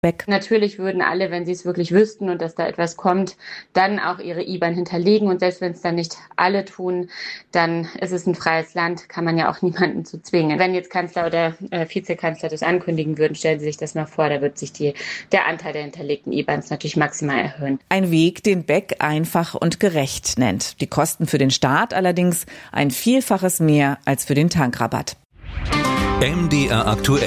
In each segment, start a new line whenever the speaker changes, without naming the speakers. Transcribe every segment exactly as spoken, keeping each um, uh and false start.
Beck.
Natürlich würden alle, wenn sie es wirklich wüssten und dass da etwas kommt, dann auch ihre I B A N hinterlegen. Und selbst wenn es dann nicht alle tun, dann ist es ein freies Land, kann man ja auch niemanden zu zwingen. Wenn jetzt Kanzler oder äh, Vizekanzler das ankündigen würden, stellen Sie sich das mal vor, da wird sich die, der Anteil der hinterlegten I B A Ns natürlich maximal erhöhen.
Ein Weg, den Beck einfach und gerecht nennt. Die Kosten für den Staat allerdings ein Vielfaches mehr als für den Tankrabatt.
M D R aktuell.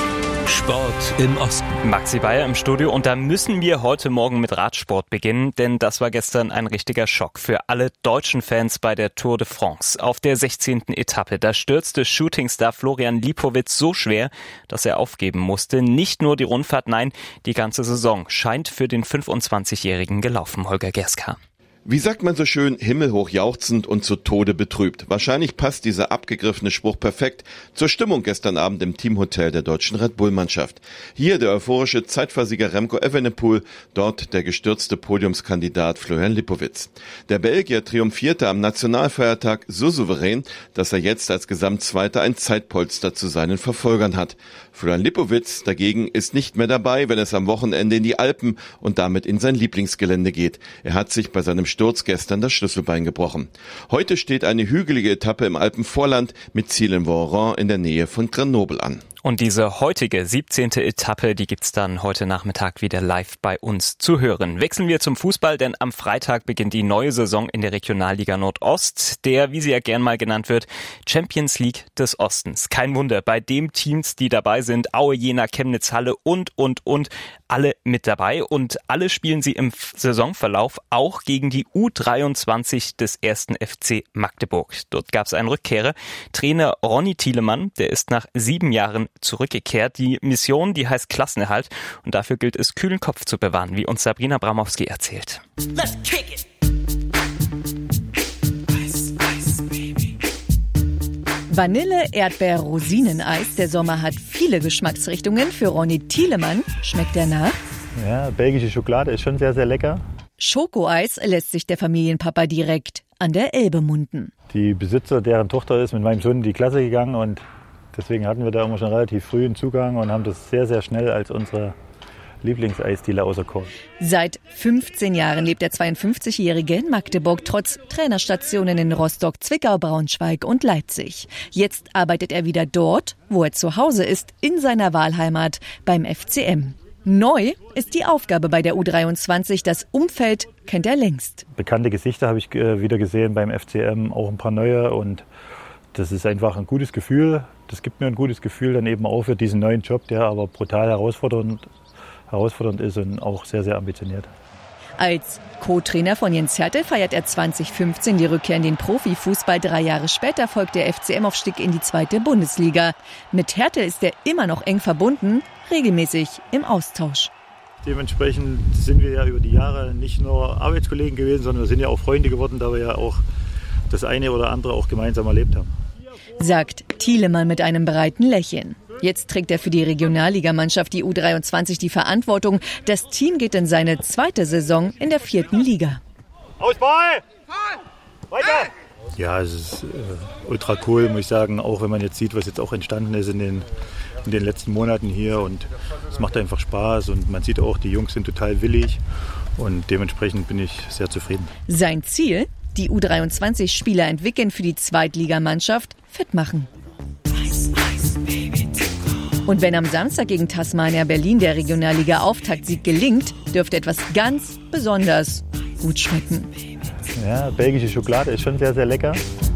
Sport im Osten.
Maxi Bayer im Studio und da müssen wir heute Morgen mit Radsport beginnen, denn das war gestern ein richtiger Schock für alle deutschen Fans bei der Tour de France. Auf der sechzehnten Etappe, da stürzte Shootingstar Florian Lipowitz so schwer, dass er aufgeben musste. Nicht nur die Rundfahrt, nein, die ganze Saison scheint für den fünfundzwanzigjährigen gelaufen, Holger Gerska.
Wie sagt man so schön, himmelhoch jauchzend und zu Tode betrübt. Wahrscheinlich passt dieser abgegriffene Spruch perfekt zur Stimmung gestern Abend im Teamhotel der deutschen Red Bull-Mannschaft. Hier der euphorische Zeitversieger Remco Evenepoel, dort der gestürzte Podiumskandidat Florian Lipowitz. Der Belgier triumphierte am Nationalfeiertag so souverän, dass er jetzt als Gesamtzweiter ein Zeitpolster zu seinen Verfolgern hat. Florian Lipowitz dagegen ist nicht mehr dabei, wenn es am Wochenende in die Alpen und damit in sein Lieblingsgelände geht. Er hat sich bei seinem Sturz gestern das Schlüsselbein gebrochen. Heute steht eine hügelige Etappe im Alpenvorland mit Ziel in Voiron in der Nähe von Grenoble an.
Und diese heutige siebzehnte Etappe, die gibt's dann heute Nachmittag wieder live bei uns zu hören. Wechseln wir zum Fußball, denn am Freitag beginnt die neue Saison in der Regionalliga Nordost, der, wie sie ja gern mal genannt wird, Champions League des Ostens. Kein Wunder, bei dem Teams, die dabei sind, Aue, Jena, Chemnitz, Halle und, und, und, alle mit dabei. Und alle spielen sie im Saisonverlauf auch gegen die U dreiundzwanzig des ersten F C Magdeburg. Dort gab's einen Rückkehrer. Trainer Ronny Thielemann, der ist nach sieben Jahren zurückgekehrt. Die Mission, die heißt Klassenerhalt und dafür gilt es, kühlen Kopf zu bewahren, wie uns Sabrina Bramowski erzählt.
Let's kick it.
Vanille, Erdbeer, Rosineneis. Der Sommer hat viele Geschmacksrichtungen. Für Ronny Thielemann schmeckt er nach.
Ja, belgische Schokolade ist schon sehr, sehr lecker.
Schokoeis lässt sich der Familienpapa direkt an der Elbe munden.
Die Besitzer, deren Tochter ist mit meinem Sohn in die Klasse gegangen und deswegen hatten wir da immer schon relativ früh einen Zugang und haben das sehr, sehr schnell als unsere Lieblingseisdiele auserkoren.
Seit fünfzehn Jahren lebt der zweiundfünfzigjährige in Magdeburg, trotz Trainerstationen in Rostock, Zwickau, Braunschweig und Leipzig. Jetzt arbeitet er wieder dort, wo er zu Hause ist, in seiner Wahlheimat beim F C M. Neu ist die Aufgabe bei der U dreiundzwanzig. Das Umfeld kennt er längst.
Bekannte Gesichter habe ich wieder gesehen beim F C M, auch ein paar neue, und das ist einfach ein gutes Gefühl. Das gibt mir ein gutes Gefühl dann eben auch für diesen neuen Job, der aber brutal herausfordernd, herausfordernd ist und auch sehr, sehr ambitioniert.
Als Co-Trainer von Jens Hertel feiert er zweitausendfünfzehn die Rückkehr in den Profifußball. Drei Jahre später folgt der F C M-Aufstieg in die zweite Bundesliga. Mit Hertel ist er immer noch eng verbunden, regelmäßig im Austausch.
Dementsprechend sind wir ja über die Jahre nicht nur Arbeitskollegen gewesen, sondern wir sind ja auch Freunde geworden, da wir ja auch das eine oder andere auch gemeinsam erlebt haben.
Sagt Thielemann mit einem breiten Lächeln. Jetzt trägt er für die Regionalligamannschaft, die U dreiundzwanzig, die Verantwortung. Das Team geht in seine zweite Saison in der vierten Liga.
Ausball! Weiter! Ja, es ist äh, ultra cool, muss ich sagen, auch wenn man jetzt sieht, was jetzt auch entstanden ist in den, in den letzten Monaten hier. Und es macht einfach Spaß und man sieht auch, die Jungs sind total willig und dementsprechend bin ich sehr zufrieden.
Sein Ziel? Die U dreiundzwanzig-Spieler entwickeln, für die Zweitligamannschaft fit machen. Und wenn am Samstag gegen Tasmania Berlin der Regionalliga-Auftaktsieg gelingt, dürfte etwas ganz besonders gut schmecken.
Ja, belgische Schokolade ist schon sehr, sehr lecker.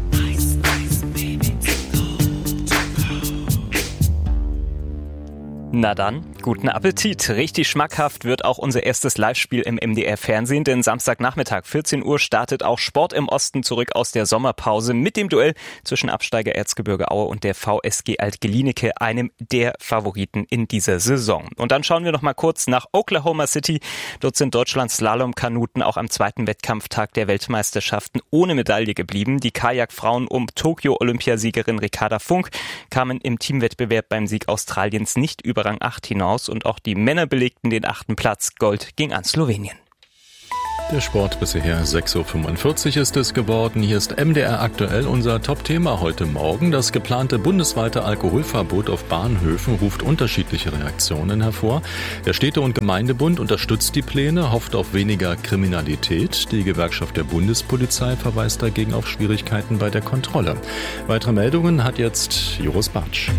Na dann, guten Appetit. Richtig schmackhaft wird auch unser erstes Live-Spiel im M D R-Fernsehen, denn Samstagnachmittag vierzehn Uhr startet auch Sport im Osten zurück aus der Sommerpause mit dem Duell zwischen Absteiger Erzgebirge Aue und der V S G Alt-Glienicke, einem der Favoriten in dieser Saison. Und dann schauen wir noch mal kurz nach Oklahoma City. Dort sind Deutschlands Slalomkanuten auch am zweiten Wettkampftag der Weltmeisterschaften ohne Medaille geblieben. Die Kajakfrauen um Tokio-Olympiasiegerin Ricarda Funk kamen im Teamwettbewerb beim Sieg Australiens nicht über Rang acht hinaus und auch die Männer belegten den achten Platz. Gold ging an Slowenien.
Der Sport bisher sechs Uhr fünfundvierzig ist es geworden. Hier ist M D R aktuell unser Top-Thema heute Morgen. Das geplante bundesweite Alkoholverbot auf Bahnhöfen ruft unterschiedliche Reaktionen hervor. Der Städte- und Gemeindebund unterstützt die Pläne, hofft auf weniger Kriminalität. Die Gewerkschaft der Bundespolizei verweist dagegen auf Schwierigkeiten bei der Kontrolle. Weitere Meldungen hat jetzt Joris Bartsch.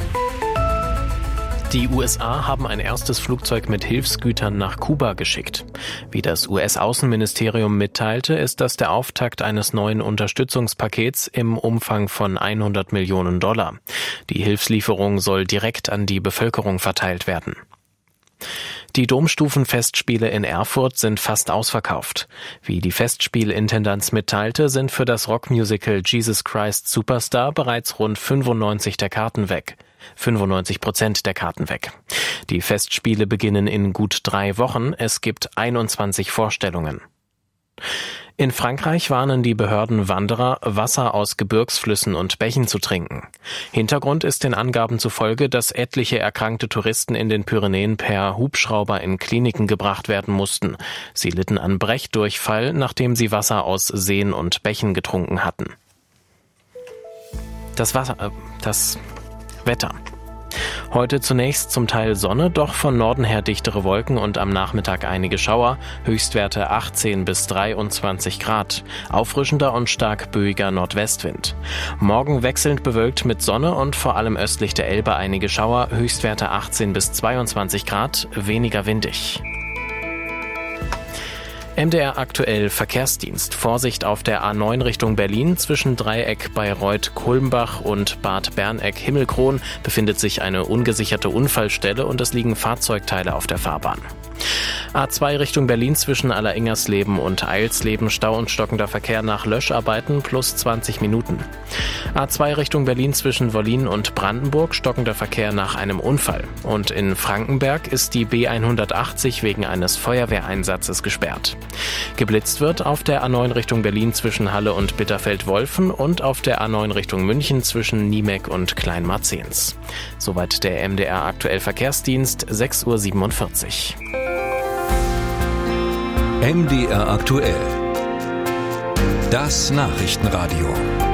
Die U S A haben ein erstes Flugzeug mit Hilfsgütern nach Kuba geschickt. Wie das U S-Außenministerium mitteilte, ist das der Auftakt eines neuen Unterstützungspakets im Umfang von hundert Millionen Dollar. Die Hilfslieferung soll direkt an die Bevölkerung verteilt werden. Die Domstufenfestspiele in Erfurt sind fast ausverkauft. Wie die Festspielintendanz mitteilte, sind für das Rockmusical Jesus Christ Superstar bereits rund fünfundneunzig der Karten weg. fünfundneunzig Prozent der Karten weg. Die Festspiele beginnen in gut drei Wochen. Es gibt einundzwanzig Vorstellungen. In Frankreich warnen die Behörden Wanderer, Wasser aus Gebirgsflüssen und Bächen zu trinken. Hintergrund ist den Angaben zufolge, dass etliche erkrankte Touristen in den Pyrenäen per Hubschrauber in Kliniken gebracht werden mussten. Sie litten an Brechdurchfall, nachdem sie Wasser aus Seen und Bächen getrunken hatten. Das Wasser, äh, das Wetter. Heute zunächst zum Teil Sonne, doch von Norden her dichtere Wolken und am Nachmittag einige Schauer, Höchstwerte achtzehn bis dreiundzwanzig Grad, auffrischender und stark böiger Nordwestwind. Morgen wechselnd bewölkt mit Sonne und vor allem östlich der Elbe einige Schauer, Höchstwerte achtzehn bis zweiundzwanzig Grad, weniger windig. M D R aktuell Verkehrsdienst. Vorsicht auf der A neun Richtung Berlin. Zwischen Dreieck Bayreuth-Kulmbach und Bad Berneck-Himmelkron befindet sich eine ungesicherte Unfallstelle und es liegen Fahrzeugteile auf der Fahrbahn. A zwei Richtung Berlin zwischen Alleringers-Leben und Eilsleben, Stau und stockender Verkehr nach Löscharbeiten plus zwanzig Minuten. A zwei Richtung Berlin zwischen Wollin und Brandenburg, stockender Verkehr nach einem Unfall. Und in Frankenberg ist die B hundertachtzig wegen eines Feuerwehreinsatzes gesperrt. Geblitzt wird auf der A neun Richtung Berlin zwischen Halle und Bitterfeld-Wolfen und auf der A neun Richtung München zwischen Niemek und Kleinmarzens. Soweit der M D R aktuell Verkehrsdienst, sechs Uhr siebenundvierzig.
M D R aktuell. Das Nachrichtenradio.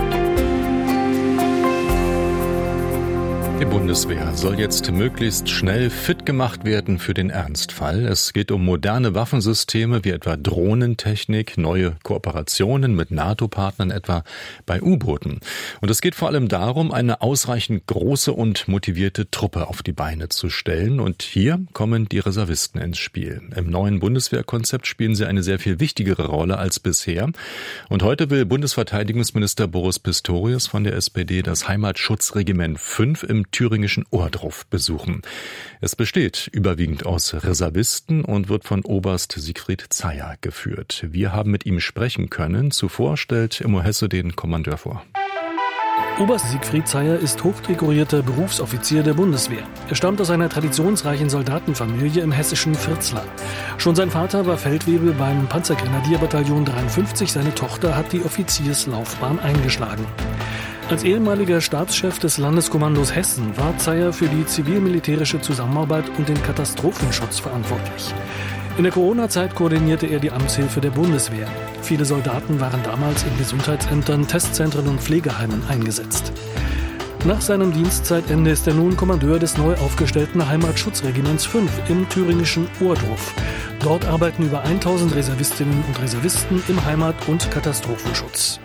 Die Bundeswehr soll jetzt möglichst schnell fit gemacht werden für den Ernstfall. Es geht um moderne Waffensysteme wie etwa Drohnentechnik, neue Kooperationen mit NATO-Partnern etwa bei U-Booten. Und es geht vor allem darum, eine ausreichend große und motivierte Truppe auf die Beine zu stellen. Und hier kommen die Reservisten ins Spiel. Im neuen Bundeswehrkonzept spielen sie eine sehr viel wichtigere Rolle als bisher. Und heute will Bundesverteidigungsminister Boris Pistorius von der S P D das Heimatschutzregiment fünf im thüringischen Ohrdruf besuchen. Es besteht überwiegend aus Reservisten und wird von Oberst Siegfried Zeyer geführt. Wir haben mit ihm sprechen können. Zuvor stellt Immo Hesse den Kommandeur vor.
Oberst Siegfried Zeyer ist hochdekorierter Berufsoffizier der Bundeswehr. Er stammt aus einer traditionsreichen Soldatenfamilie im hessischen Fritzlar. Schon sein Vater war Feldwebel beim Panzergrenadierbataillon dreiundfünfzig. Seine Tochter hat die Offizierslaufbahn eingeschlagen. Als ehemaliger Stabschef des Landeskommandos Hessen war Zeyer für die zivil-militärische Zusammenarbeit und den Katastrophenschutz verantwortlich. In der Corona-Zeit koordinierte er die Amtshilfe der Bundeswehr. Viele Soldaten waren damals in Gesundheitsämtern, Testzentren und Pflegeheimen eingesetzt. Nach seinem Dienstzeitende ist er nun Kommandeur des neu aufgestellten Heimatschutzregiments fünf im thüringischen Ohrdruf. Dort arbeiten über tausend Reservistinnen und Reservisten im Heimat- und Katastrophenschutz.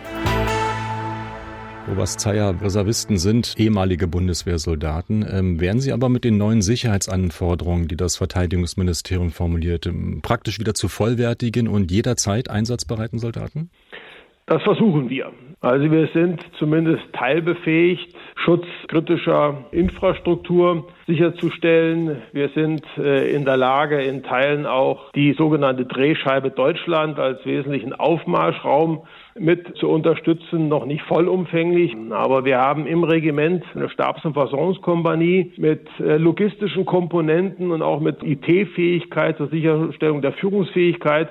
Oberst Zeyer, Reservisten sind ehemalige Bundeswehrsoldaten. Ähm, werden sie aber mit den neuen Sicherheitsanforderungen, die das Verteidigungsministerium formuliert, praktisch wieder zu vollwertigen und jederzeit einsatzbereiten Soldaten?
Das versuchen wir. Also wir sind zumindest teilbefähigt, Schutz kritischer Infrastruktur sicherzustellen. Wir sind äh, in der Lage, in Teilen auch die sogenannte Drehscheibe Deutschland als wesentlichen Aufmarschraum mit zu unterstützen, noch nicht vollumfänglich. Aber wir haben im Regiment eine Stabs- und Versorgungskompanie mit äh, logistischen Komponenten und auch mit I T-Fähigkeit zur Sicherstellung der Führungsfähigkeit.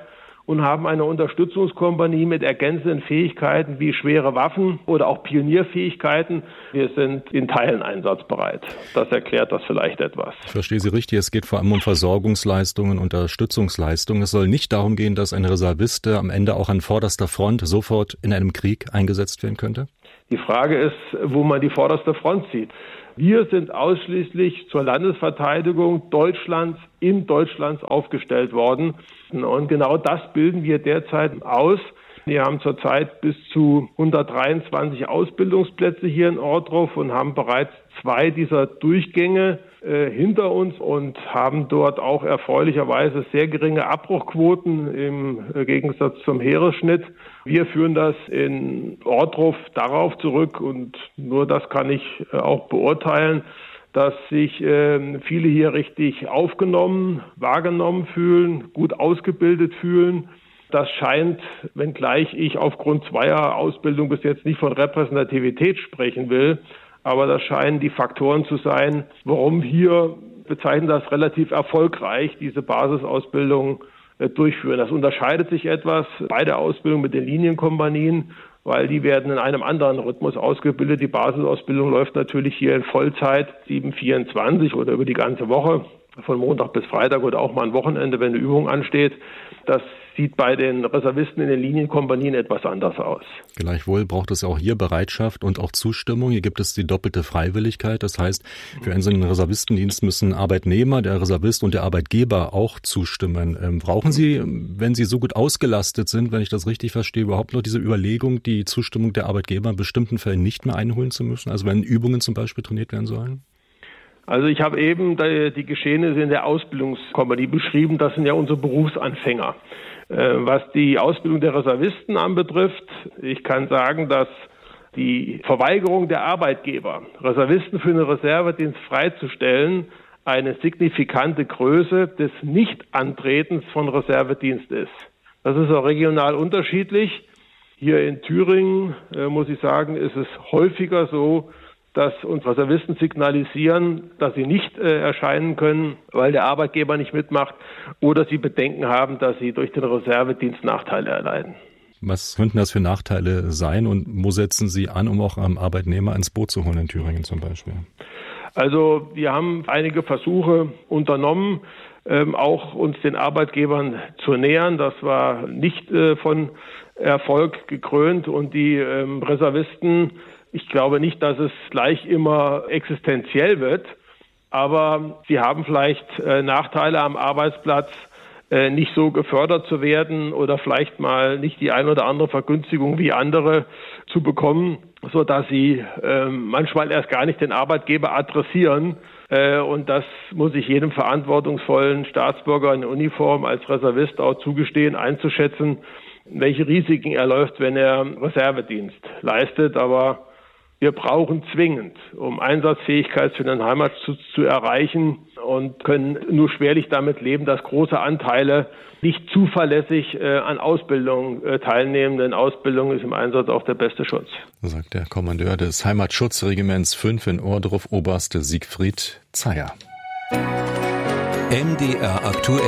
und haben eine Unterstützungskompanie mit ergänzenden Fähigkeiten wie schwere Waffen oder auch Pionierfähigkeiten. Wir sind in Teilen einsatzbereit. Das erklärt das vielleicht etwas.
Ich verstehe Sie richtig, es geht vor allem um Versorgungsleistungen, Unterstützungsleistungen. Es soll nicht darum gehen, dass ein Reservist am Ende auch an vorderster Front sofort in einem Krieg eingesetzt werden könnte?
Die Frage ist, wo man die vorderste Front sieht. Wir sind ausschließlich zur Landesverteidigung Deutschlands in Deutschland aufgestellt worden. Und genau das bilden wir derzeit aus. Wir haben zurzeit bis zu hundertdreiundzwanzig Ausbildungsplätze hier in Ohrdruf und haben bereits zwei dieser Durchgänge äh, hinter uns und haben dort auch erfreulicherweise sehr geringe Abbruchquoten im äh, Gegensatz zum Heeresschnitt. Wir führen das in Ohrdruf darauf zurück und nur das kann ich äh, auch beurteilen, dass sich äh, viele hier richtig aufgenommen, wahrgenommen fühlen, gut ausgebildet fühlen. Das scheint, wenngleich ich aufgrund zweier Ausbildung bis jetzt nicht von Repräsentativität sprechen will, aber das scheinen die Faktoren zu sein, warum wir bezeichnen das relativ erfolgreich, diese Basisausbildung äh, durchführen. Das unterscheidet sich etwas bei der Ausbildung mit den Linienkompanien, weil die werden in einem anderen Rhythmus ausgebildet. Die Basisausbildung läuft natürlich hier in Vollzeit sieben vierundzwanzig oder über die ganze Woche, von Montag bis Freitag oder auch mal ein Wochenende, wenn eine Übung ansteht. Das sieht bei den Reservisten in den Linienkompanien etwas anders aus.
Gleichwohl braucht es auch hier Bereitschaft und auch Zustimmung. Hier gibt es die doppelte Freiwilligkeit. Das heißt, für einen so einen Reservistendienst müssen Arbeitnehmer, der Reservist und der Arbeitgeber auch zustimmen. Ähm, brauchen Sie, wenn Sie so gut ausgelastet sind, wenn ich das richtig verstehe, überhaupt noch diese Überlegung, die Zustimmung der Arbeitgeber in bestimmten Fällen nicht mehr einholen zu müssen? Also wenn Übungen zum Beispiel trainiert werden sollen?
Also ich habe eben die Geschehnisse in der Ausbildungskompanie beschrieben. Das sind ja unsere Berufsanfänger. Was die Ausbildung der Reservisten anbetrifft, ich kann sagen, dass die Verweigerung der Arbeitgeber, Reservisten für den Reservedienst freizustellen, eine signifikante Größe des Nichtantretens von Reservedienst ist. Das ist auch regional unterschiedlich. Hier in Thüringen, äh, muss ich sagen, ist es häufiger so, dass uns Reservisten signalisieren, dass sie nicht äh, erscheinen können, weil der Arbeitgeber nicht mitmacht oder sie Bedenken haben, dass sie durch den Reservedienst Nachteile erleiden.
Was könnten das für Nachteile sein und wo setzen Sie an, um auch Arbeitnehmer ins Boot zu holen in Thüringen zum Beispiel?
Also wir haben einige Versuche unternommen, ähm, auch uns den Arbeitgebern zu nähern. Das war nicht äh, von Erfolg gekrönt und die ähm, Reservisten, ich glaube nicht, dass es gleich immer existenziell wird, aber sie haben vielleicht äh, Nachteile am Arbeitsplatz, äh, nicht so gefördert zu werden oder vielleicht mal nicht die ein oder andere Vergünstigung wie andere zu bekommen, so dass sie äh, manchmal erst gar nicht den Arbeitgeber adressieren. Äh, und das muss ich jedem verantwortungsvollen Staatsbürger in Uniform als Reservist auch zugestehen, einzuschätzen, welche Risiken er läuft, wenn er Reservedienst leistet. Aber wir brauchen zwingend, um Einsatzfähigkeit für den Heimatschutz zu erreichen und können nur schwerlich damit leben, dass große Anteile nicht zuverlässig äh, an Ausbildung äh, teilnehmen, denn Ausbildung ist im Einsatz auch der beste Schutz.
Sagt der Kommandeur des Heimatschutzregiments fünf in Ohrdruf, Oberst Siegfried Zeyer.
M D R aktuell.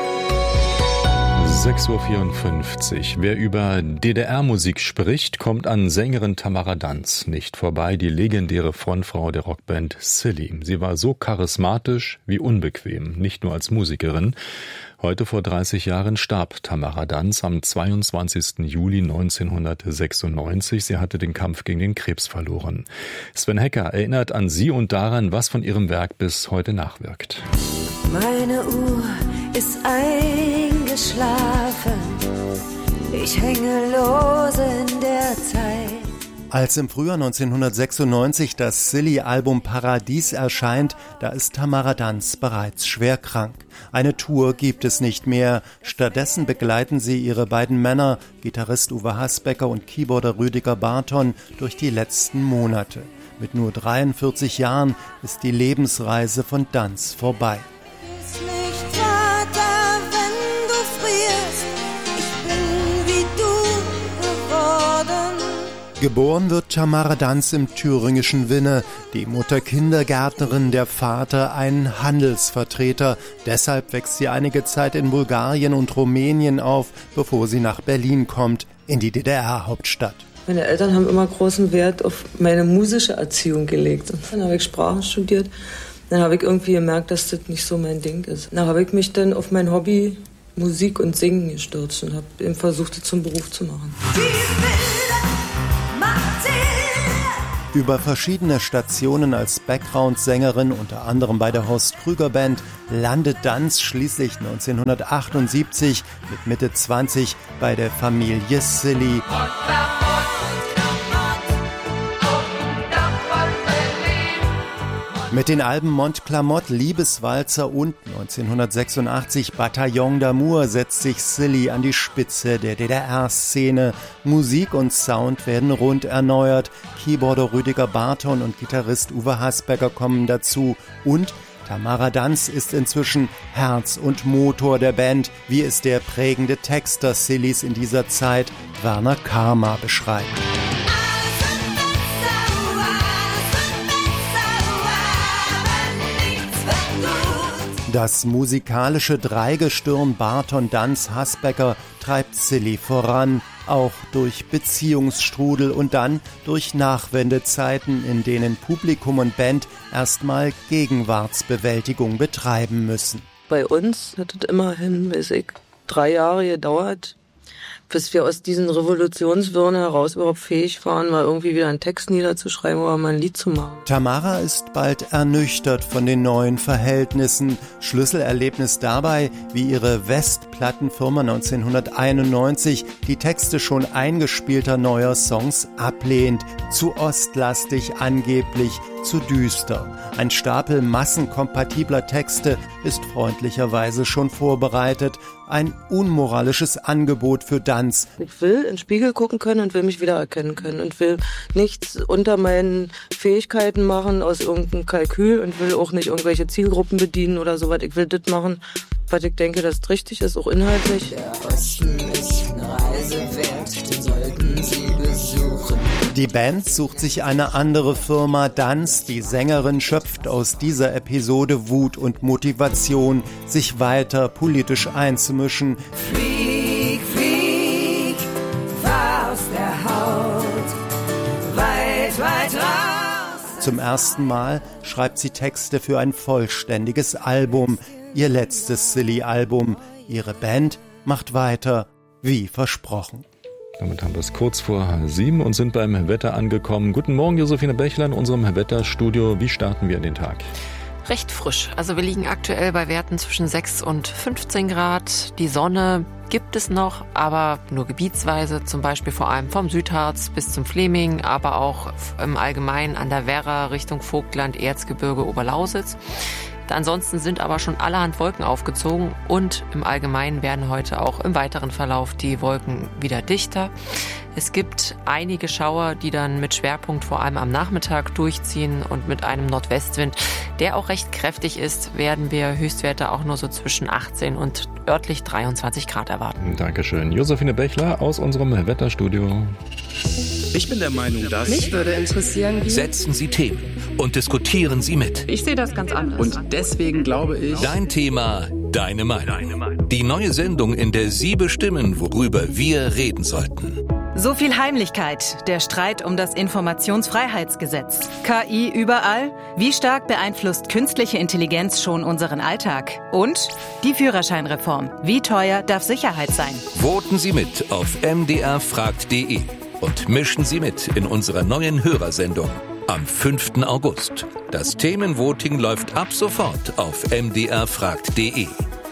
sechs Uhr vierundfünfzig. Wer über D D R-Musik spricht, kommt an Sängerin Tamara Danz nicht vorbei, die legendäre Frontfrau der Rockband Silly. Sie war so charismatisch wie unbequem, nicht nur als Musikerin. Heute vor dreißig Jahren starb Tamara Danz am zweiundzwanzigsten Juli neunzehnhundertsechsundneunzig. Sie hatte den Kampf gegen den Krebs verloren. Sven Hecker erinnert an sie und daran, was von ihrem Werk bis heute nachwirkt.
Meine Uhr ist eingeschlafen, ich hänge lose in der Zeit.
Als im Frühjahr neunzehnhundertsechsundneunzig das Silly-Album Paradies erscheint, da ist Tamara Danz bereits schwer krank. Eine Tour gibt es nicht mehr. Stattdessen begleiten sie ihre beiden Männer, Gitarrist Uwe Hasbecker und Keyboarder Rüdiger Barton, durch die letzten Monate. Mit nur dreiundvierzig Jahren ist die Lebensreise von Danz vorbei. Geboren wird Tamara Danz im thüringischen Winne. Die Mutter Kindergärtnerin, der Vater ein Handelsvertreter. Deshalb wächst sie einige Zeit in Bulgarien und Rumänien auf, bevor sie nach Berlin kommt, in die D D R-Hauptstadt.
Meine Eltern haben immer großen Wert auf meine musische Erziehung gelegt. Und dann habe ich Sprachen studiert. Dann habe ich irgendwie gemerkt, dass das nicht so mein Ding ist. Dann habe ich mich dann auf mein Hobby Musik und Singen gestürzt und habe eben versucht, es zum Beruf zu machen.
Über verschiedene Stationen als Background-Sängerin, unter anderem bei der Horst Krüger Band, landet Danz schließlich neunzehnhundertachtundsiebzig mit Mitte zwanzig bei der Familie Silly. Mit den Alben Montclamotte, Liebeswalzer und neunzehnhundertsechsundachtzig Bataillon d'Amour setzt sich Silly an die Spitze der D D R-Szene. Musik und Sound werden rund erneuert. Keyboarder Rüdiger Barton und Gitarrist Uwe Hasberger kommen dazu. Und Tamara Danz ist inzwischen Herz und Motor der Band, wie es der prägende Texter Sillys in dieser Zeit, Werner Karma, beschreibt. Das musikalische Dreigestirn Barton, Danz, Hasbecker treibt Silly voran, auch durch Beziehungsstrudel und dann durch Nachwendezeiten, in denen Publikum und Band erstmal Gegenwartsbewältigung betreiben müssen.
Bei uns hat es immerhin, weiß ich, drei Jahre gedauert, bis wir aus diesen Revolutionswirren heraus überhaupt fähig waren, mal irgendwie wieder einen Text niederzuschreiben oder mal ein Lied zu machen.
Tamara ist bald ernüchtert von den neuen Verhältnissen. Schlüsselerlebnis dabei, wie ihre West-Plattenfirma neunzehnhunderteinundneunzig die Texte schon eingespielter neuer Songs ablehnt. Zu ostlastig angeblich, zu düster. Ein Stapel massenkompatibler Texte ist freundlicherweise schon vorbereitet. Ein unmoralisches Angebot für Danz.
Ich will in den Spiegel gucken können und will mich wiedererkennen können und will nichts unter meinen Fähigkeiten machen aus irgendeinem Kalkül und will auch nicht irgendwelche Zielgruppen bedienen oder sowas. Ich will das machen, was ich denke, das richtig ist, auch inhaltlich.
Der Osten ist eine Reise wert, den sollten Sie besuchen.
Die Band sucht sich eine andere Firma. Danz, die Sängerin, schöpft aus dieser Episode Wut und Motivation, sich weiter politisch einzumischen.
Flieg, flieg, fahr aus der Haut, weit, weit raus.
Zum ersten Mal schreibt sie Texte für ein vollständiges Album, ihr letztes Silly-Album. Ihre Band macht weiter, wie versprochen.
Damit haben wir es kurz vor sieben und sind beim Wetter angekommen. Guten Morgen, Josephine Bechler in unserem Wetterstudio. Wie starten wir in den Tag?
Recht frisch. Also wir liegen aktuell bei Werten zwischen sechs und fünfzehn Grad. Die Sonne gibt es noch, aber nur gebietsweise, zum Beispiel vor allem vom Südharz bis zum Fleming, aber auch im Allgemeinen an der Werra Richtung Vogtland, Erzgebirge, Oberlausitz. Ansonsten sind aber schon allerhand Wolken aufgezogen und im Allgemeinen werden heute auch im weiteren Verlauf die Wolken wieder dichter. Es gibt einige Schauer, die dann mit Schwerpunkt vor allem am Nachmittag durchziehen und mit einem Nordwestwind, der auch recht kräftig ist, werden wir Höchstwerte auch nur so zwischen achtzehn und örtlich dreiundzwanzig Grad erwarten.
Dankeschön. Josephine Bechler aus unserem Wetterstudio.
Ich bin der Meinung, dass...
Mich würde interessieren, wie...
Setzen Sie Themen und diskutieren Sie mit.
Ich sehe das ganz anders.
Und deswegen glaube ich...
Dein Thema, deine Meinung. Die neue Sendung, in der Sie bestimmen, worüber wir reden sollten.
So viel Heimlichkeit, der Streit um das Informationsfreiheitsgesetz. K I überall? Wie stark beeinflusst künstliche Intelligenz schon unseren Alltag? Und die Führerscheinreform. Wie teuer darf Sicherheit sein?
Voten Sie mit auf m d r fragt punkt d e und mischen Sie mit in unserer neuen Hörersendung am fünften August. Das Themenvoting läuft ab sofort auf m d r fragt punkt d e.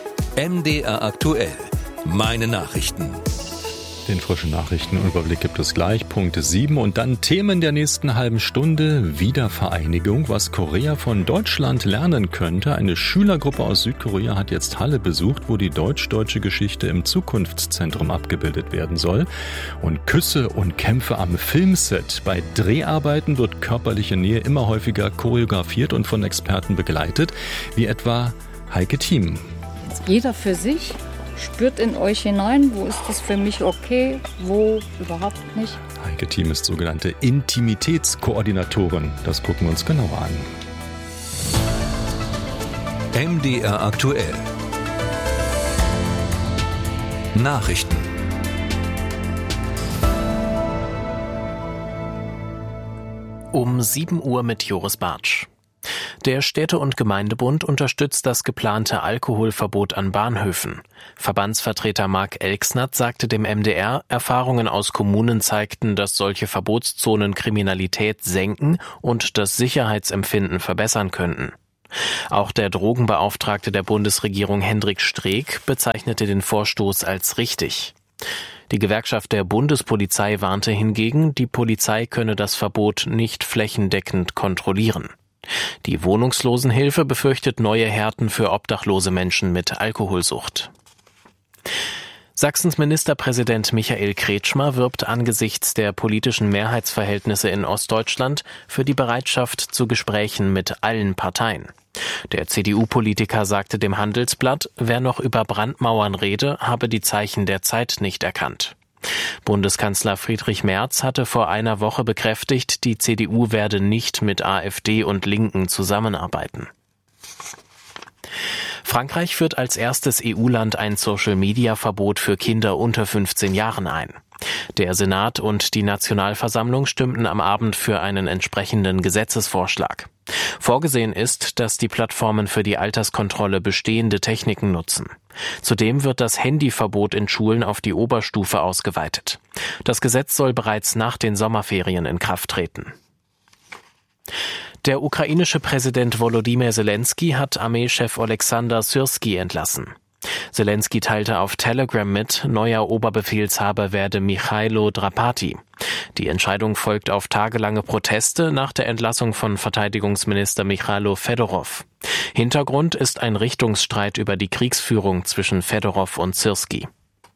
M D R aktuell. Meine Nachrichten.
Den frischen Nachrichtenüberblick gibt es gleich, Punkt sieben. Und dann Themen der nächsten halben Stunde. Wiedervereinigung, was Korea von Deutschland lernen könnte. Eine Schülergruppe aus Südkorea hat jetzt Halle besucht, wo die deutsch-deutsche Geschichte im Zukunftszentrum abgebildet werden soll. Und Küsse und Kämpfe am Filmset. Bei Dreharbeiten wird körperliche Nähe immer häufiger choreografiert und von Experten begleitet, wie etwa Heike Thiem.
Jeder für sich. Spürt in euch hinein, wo ist das für mich okay, wo überhaupt nicht.
Heike Thiem ist sogenannte Intimitätskoordinatorin. Das gucken wir uns genauer an.
M D R aktuell. Nachrichten.
Um sieben Uhr mit Joris Bartsch. Der Städte- und Gemeindebund unterstützt das geplante Alkoholverbot an Bahnhöfen. Verbandsvertreter Marc Elksnath sagte dem M D R, Erfahrungen aus Kommunen zeigten, dass solche Verbotszonen Kriminalität senken und das Sicherheitsempfinden verbessern könnten. Auch der Drogenbeauftragte der Bundesregierung Hendrik Streeck bezeichnete den Vorstoß als richtig. Die Gewerkschaft der Bundespolizei warnte hingegen, die Polizei könne das Verbot nicht flächendeckend kontrollieren. Die Wohnungslosenhilfe befürchtet neue Härten für obdachlose Menschen mit Alkoholsucht. Sachsens Ministerpräsident Michael Kretschmer wirbt angesichts der politischen Mehrheitsverhältnisse in Ostdeutschland für die Bereitschaft zu Gesprächen mit allen Parteien. Der C D U-Politiker sagte dem Handelsblatt, wer noch über Brandmauern rede, habe die Zeichen der Zeit nicht erkannt. Bundeskanzler Friedrich Merz hatte vor einer Woche bekräftigt, die C D U werde nicht mit AfD und Linken zusammenarbeiten. Frankreich führt als erstes E U-Land ein Social-Media-Verbot für Kinder unter fünfzehn Jahren ein. Der Senat und die Nationalversammlung stimmten am Abend für einen entsprechenden Gesetzesvorschlag. Vorgesehen ist, dass die Plattformen für die Alterskontrolle bestehende Techniken nutzen. Zudem wird das Handyverbot in Schulen auf die Oberstufe ausgeweitet. Das Gesetz soll bereits nach den Sommerferien in Kraft treten. Der ukrainische Präsident Volodymyr Zelensky hat Armeechef Oleksandr Syrski entlassen. Zelensky teilte auf Telegram mit, neuer Oberbefehlshaber werde Michailo Drapati. Die Entscheidung folgt auf tagelange Proteste nach der Entlassung von Verteidigungsminister Michailo Fedorov. Hintergrund ist ein Richtungsstreit über die Kriegsführung zwischen Fedorov und Syrski.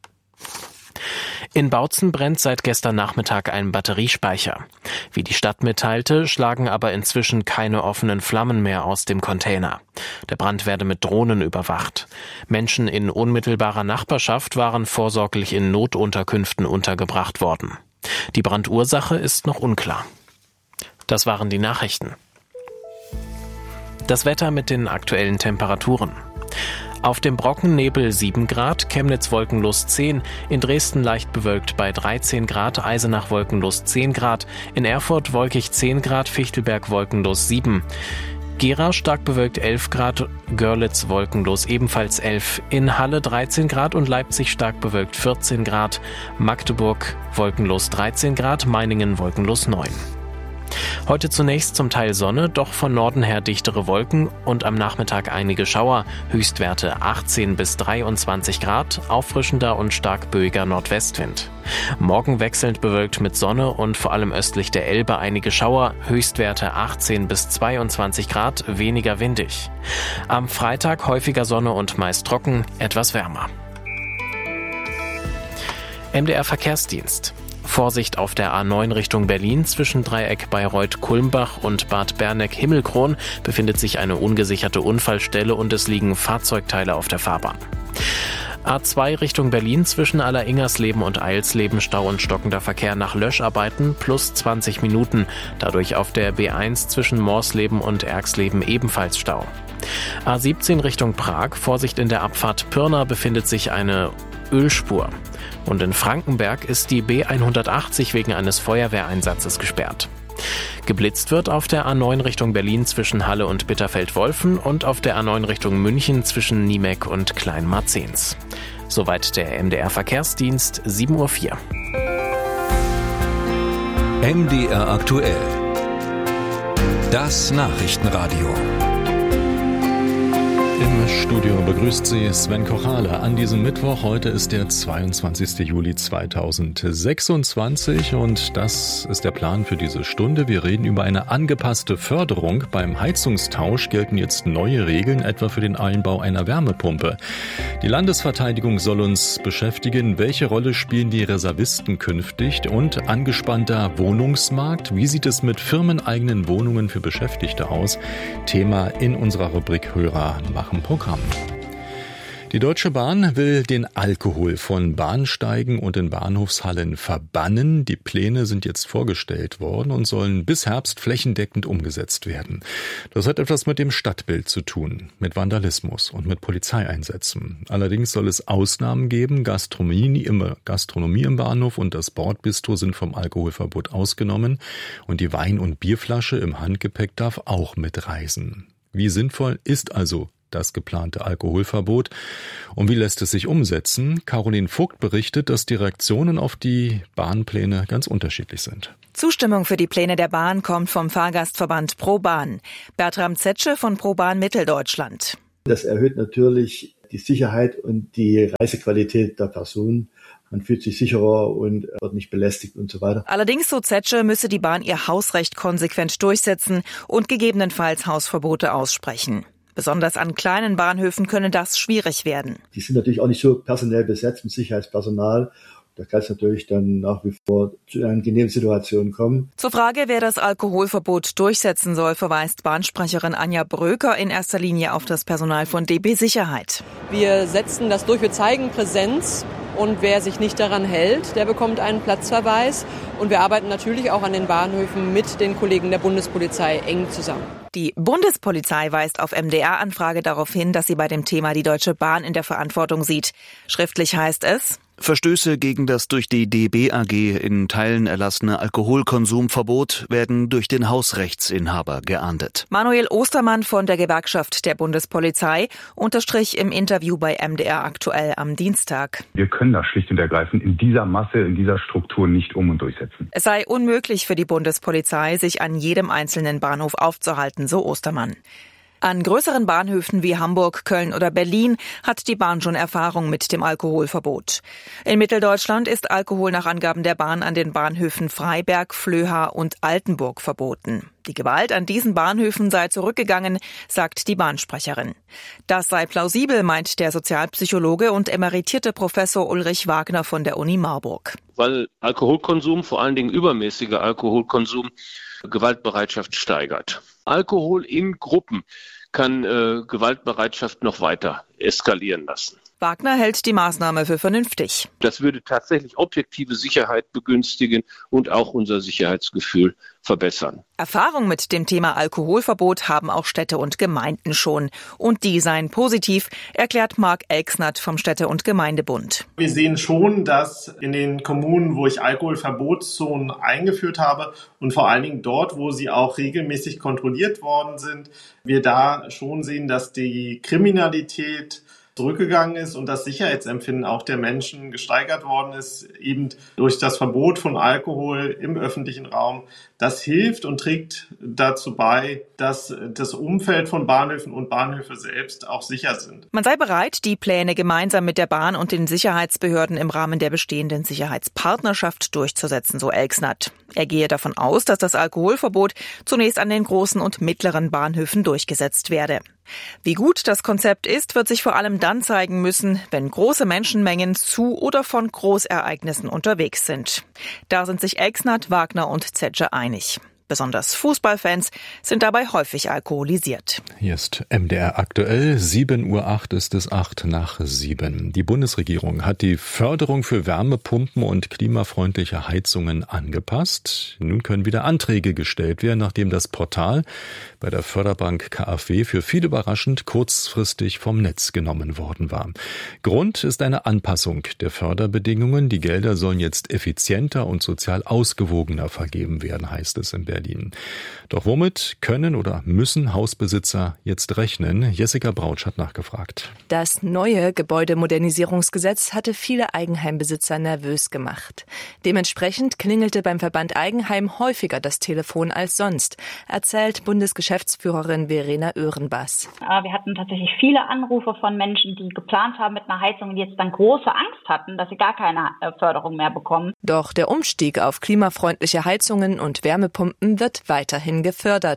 In Bautzen brennt seit gestern Nachmittag ein Batteriespeicher. Wie die Stadt mitteilte, schlagen aber inzwischen keine offenen Flammen mehr aus dem Container. Der Brand werde mit Drohnen überwacht. Menschen in unmittelbarer Nachbarschaft waren vorsorglich in Notunterkünften untergebracht worden. Die Brandursache ist noch unklar. Das waren die Nachrichten. Das Wetter mit den aktuellen Temperaturen. Auf dem Brocken Nebel sieben Grad, Chemnitz wolkenlos zehn, in Dresden leicht bewölkt bei dreizehn Grad, Eisenach wolkenlos zehn Grad, in Erfurt wolkig zehn Grad, Fichtelberg wolkenlos sieben, Gera stark bewölkt elf Grad, Görlitz wolkenlos ebenfalls elf, in Halle dreizehn Grad und Leipzig stark bewölkt vierzehn Grad, Magdeburg wolkenlos dreizehn Grad, Meiningen wolkenlos neun. Heute zunächst zum Teil Sonne, doch von Norden her dichtere Wolken und am Nachmittag einige Schauer, Höchstwerte achtzehn bis dreiundzwanzig Grad, auffrischender und stark böiger Nordwestwind. Morgen wechselnd bewölkt mit Sonne und vor allem östlich der Elbe einige Schauer, Höchstwerte achtzehn bis zweiundzwanzig Grad, weniger windig. Am Freitag häufiger Sonne und meist trocken, etwas wärmer. M D R Verkehrsdienst. Vorsicht auf der A neun Richtung Berlin zwischen Dreieck Bayreuth-Kulmbach und Bad Berneck-Himmelkron befindet sich eine ungesicherte Unfallstelle und es liegen Fahrzeugteile auf der Fahrbahn. A zwei Richtung Berlin zwischen Aller-Ingersleben und Eilsleben Stau und stockender Verkehr nach Löscharbeiten plus zwanzig Minuten, dadurch auf der B eins zwischen Morsleben und Erxleben ebenfalls Stau. A siebzehn Richtung Prag, Vorsicht in der Abfahrt Pirna befindet sich eine Ölspur. Und in Frankenberg ist die B hundertachtzig wegen eines Feuerwehreinsatzes gesperrt. Geblitzt wird auf der A neun Richtung Berlin zwischen Halle und Bitterfeld-Wolfen und auf der A neun Richtung München zwischen Niemeck und Kleinmarzens. Soweit der M D R Verkehrsdienst, sieben Uhr vier.
M D R aktuell. Das Nachrichtenradio.
Im Studio begrüßt Sie Sven Kochale an diesem Mittwoch. Heute ist der zweiundzwanzigster Juli zweitausendsechsundzwanzig und das ist der Plan für diese Stunde. Wir reden über eine angepasste Förderung. Beim Heizungstausch gelten jetzt neue Regeln, etwa für den Einbau einer Wärmepumpe. Die Landesverteidigung soll uns beschäftigen. Welche Rolle spielen die Reservisten künftig? Und angespannter Wohnungsmarkt. Wie sieht es mit firmeneigenen Wohnungen für Beschäftigte aus? Thema in unserer Rubrik Hörer machen Programm. Die Die Deutsche Bahn will den Alkohol von Bahnsteigen und in Bahnhofshallen verbannen. Die Pläne sind jetzt vorgestellt worden und sollen bis Herbst flächendeckend umgesetzt werden. Das hat etwas mit dem Stadtbild zu tun, mit Vandalismus und mit Polizeieinsätzen. Allerdings soll es Ausnahmen geben. Gastronomie im, Gastronomie im Bahnhof und das Bordbistro sind vom Alkoholverbot ausgenommen. Und die Wein- und Bierflasche im Handgepäck darf auch mitreisen. Wie sinnvoll ist also das geplante Alkoholverbot? Und wie lässt es sich umsetzen? Caroline Vogt berichtet, dass die Reaktionen auf die Bahnpläne ganz unterschiedlich sind.
Zustimmung für die Pläne der Bahn kommt vom Fahrgastverband ProBahn. Bertram Zetsche von ProBahn Mitteldeutschland.
Das erhöht natürlich die Sicherheit und die Reisequalität der Personen. Man fühlt sich sicherer und wird nicht belästigt und so weiter.
Allerdings, so Zetsche, müsse die Bahn ihr Hausrecht konsequent durchsetzen und gegebenenfalls Hausverbote aussprechen. Besonders an kleinen Bahnhöfen könne das schwierig werden.
Die sind natürlich auch nicht so personell besetzt mit Sicherheitspersonal. Da kann es natürlich dann nach wie vor zu angenehmen Situationen kommen.
Zur Frage, wer das Alkoholverbot durchsetzen soll, verweist Bahnsprecherin Anja Bröker in erster Linie auf das Personal von D B Sicherheit.
Wir setzen das durch, wir zeigen Präsenz. Und wer sich nicht daran hält, der bekommt einen Platzverweis. Und wir arbeiten natürlich auch an den Bahnhöfen mit den Kollegen der Bundespolizei eng zusammen.
Die Bundespolizei weist auf M D R-Anfrage darauf hin, dass sie bei dem Thema die Deutsche Bahn in der Verantwortung sieht. Schriftlich heißt es:
Verstöße gegen das durch die D B A G in Teilen erlassene Alkoholkonsumverbot werden durch den Hausrechtsinhaber geahndet.
Manuel Ostermann von der Gewerkschaft der Bundespolizei unterstrich im Interview bei M D R aktuell am Dienstag:
Wir können das schlicht und ergreifend in dieser Masse, in dieser Struktur nicht um- und durchsetzen.
Es sei unmöglich für die Bundespolizei, sich an jedem einzelnen Bahnhof aufzuhalten, so Ostermann. An größeren Bahnhöfen wie Hamburg, Köln oder Berlin hat die Bahn schon Erfahrung mit dem Alkoholverbot. In Mitteldeutschland ist Alkohol nach Angaben der Bahn an den Bahnhöfen Freiberg, Flöha und Altenburg verboten. Die Gewalt an diesen Bahnhöfen sei zurückgegangen, sagt die Bahnsprecherin. Das sei plausibel, meint der Sozialpsychologe und emeritierte Professor Ulrich Wagner von der Uni Marburg.
Weil Alkoholkonsum, vor allen Dingen übermäßiger Alkoholkonsum, Gewaltbereitschaft steigert. Alkohol in Gruppen kann äh, Gewaltbereitschaft noch weiter eskalieren lassen.
Wagner hält die Maßnahme für vernünftig.
Das würde tatsächlich objektive Sicherheit begünstigen und auch unser Sicherheitsgefühl verbessern.
Erfahrung mit dem Thema Alkoholverbot haben auch Städte und Gemeinden schon. Und die seien positiv, erklärt Marc Elksnath vom Städte- und Gemeindebund.
Wir sehen schon, dass in den Kommunen, wo ich Alkoholverbotszonen eingeführt habe und vor allen Dingen dort, wo sie auch regelmäßig kontrolliert worden sind, wir da schon sehen, dass die Kriminalität zurückgegangen ist und das Sicherheitsempfinden auch der Menschen gesteigert worden ist, eben durch das Verbot von Alkohol im öffentlichen Raum. Das hilft und trägt dazu bei, dass das Umfeld von Bahnhöfen und Bahnhöfe selbst auch sicher sind.
Man sei bereit, die Pläne gemeinsam mit der Bahn und den Sicherheitsbehörden im Rahmen der bestehenden Sicherheitspartnerschaft durchzusetzen, so Elksnath. Er gehe davon aus, dass das Alkoholverbot zunächst an den großen und mittleren Bahnhöfen durchgesetzt werde. Wie gut das Konzept ist, wird sich vor allem dann zeigen müssen, wenn große Menschenmengen zu oder von Großereignissen unterwegs sind. Da sind sich Elksnath, Wagner und Zetsche einig. Besonders Fußballfans sind dabei häufig alkoholisiert.
Hier ist M D R aktuell. sieben Uhr acht ist es, acht nach sieben. Die Bundesregierung hat die Förderung für Wärmepumpen und klimafreundliche Heizungen angepasst. Nun können wieder Anträge gestellt werden, nachdem das Portal bei der Förderbank K f W für viele überraschend kurzfristig vom Netz genommen worden war. Grund ist eine Anpassung der Förderbedingungen. Die Gelder sollen jetzt effizienter und sozial ausgewogener vergeben werden, heißt es in Berlin. Doch womit können oder müssen Hausbesitzer jetzt rechnen? Jessica Brautsch hat nachgefragt.
Das neue Gebäudemodernisierungsgesetz hatte viele Eigenheimbesitzer nervös gemacht. Dementsprechend klingelte beim Verband Eigenheim häufiger das Telefon als sonst, erzählt Bundesgeschäftsführerin Verena Öhrenbass.
Wir hatten tatsächlich viele Anrufe von Menschen, die geplant haben mit einer Heizung und jetzt dann große Angst hatten, dass sie gar keine Förderung mehr bekommen.
Doch der Umstieg auf klimafreundliche Heizungen und Wärmepumpen wird weiterhin gefördert.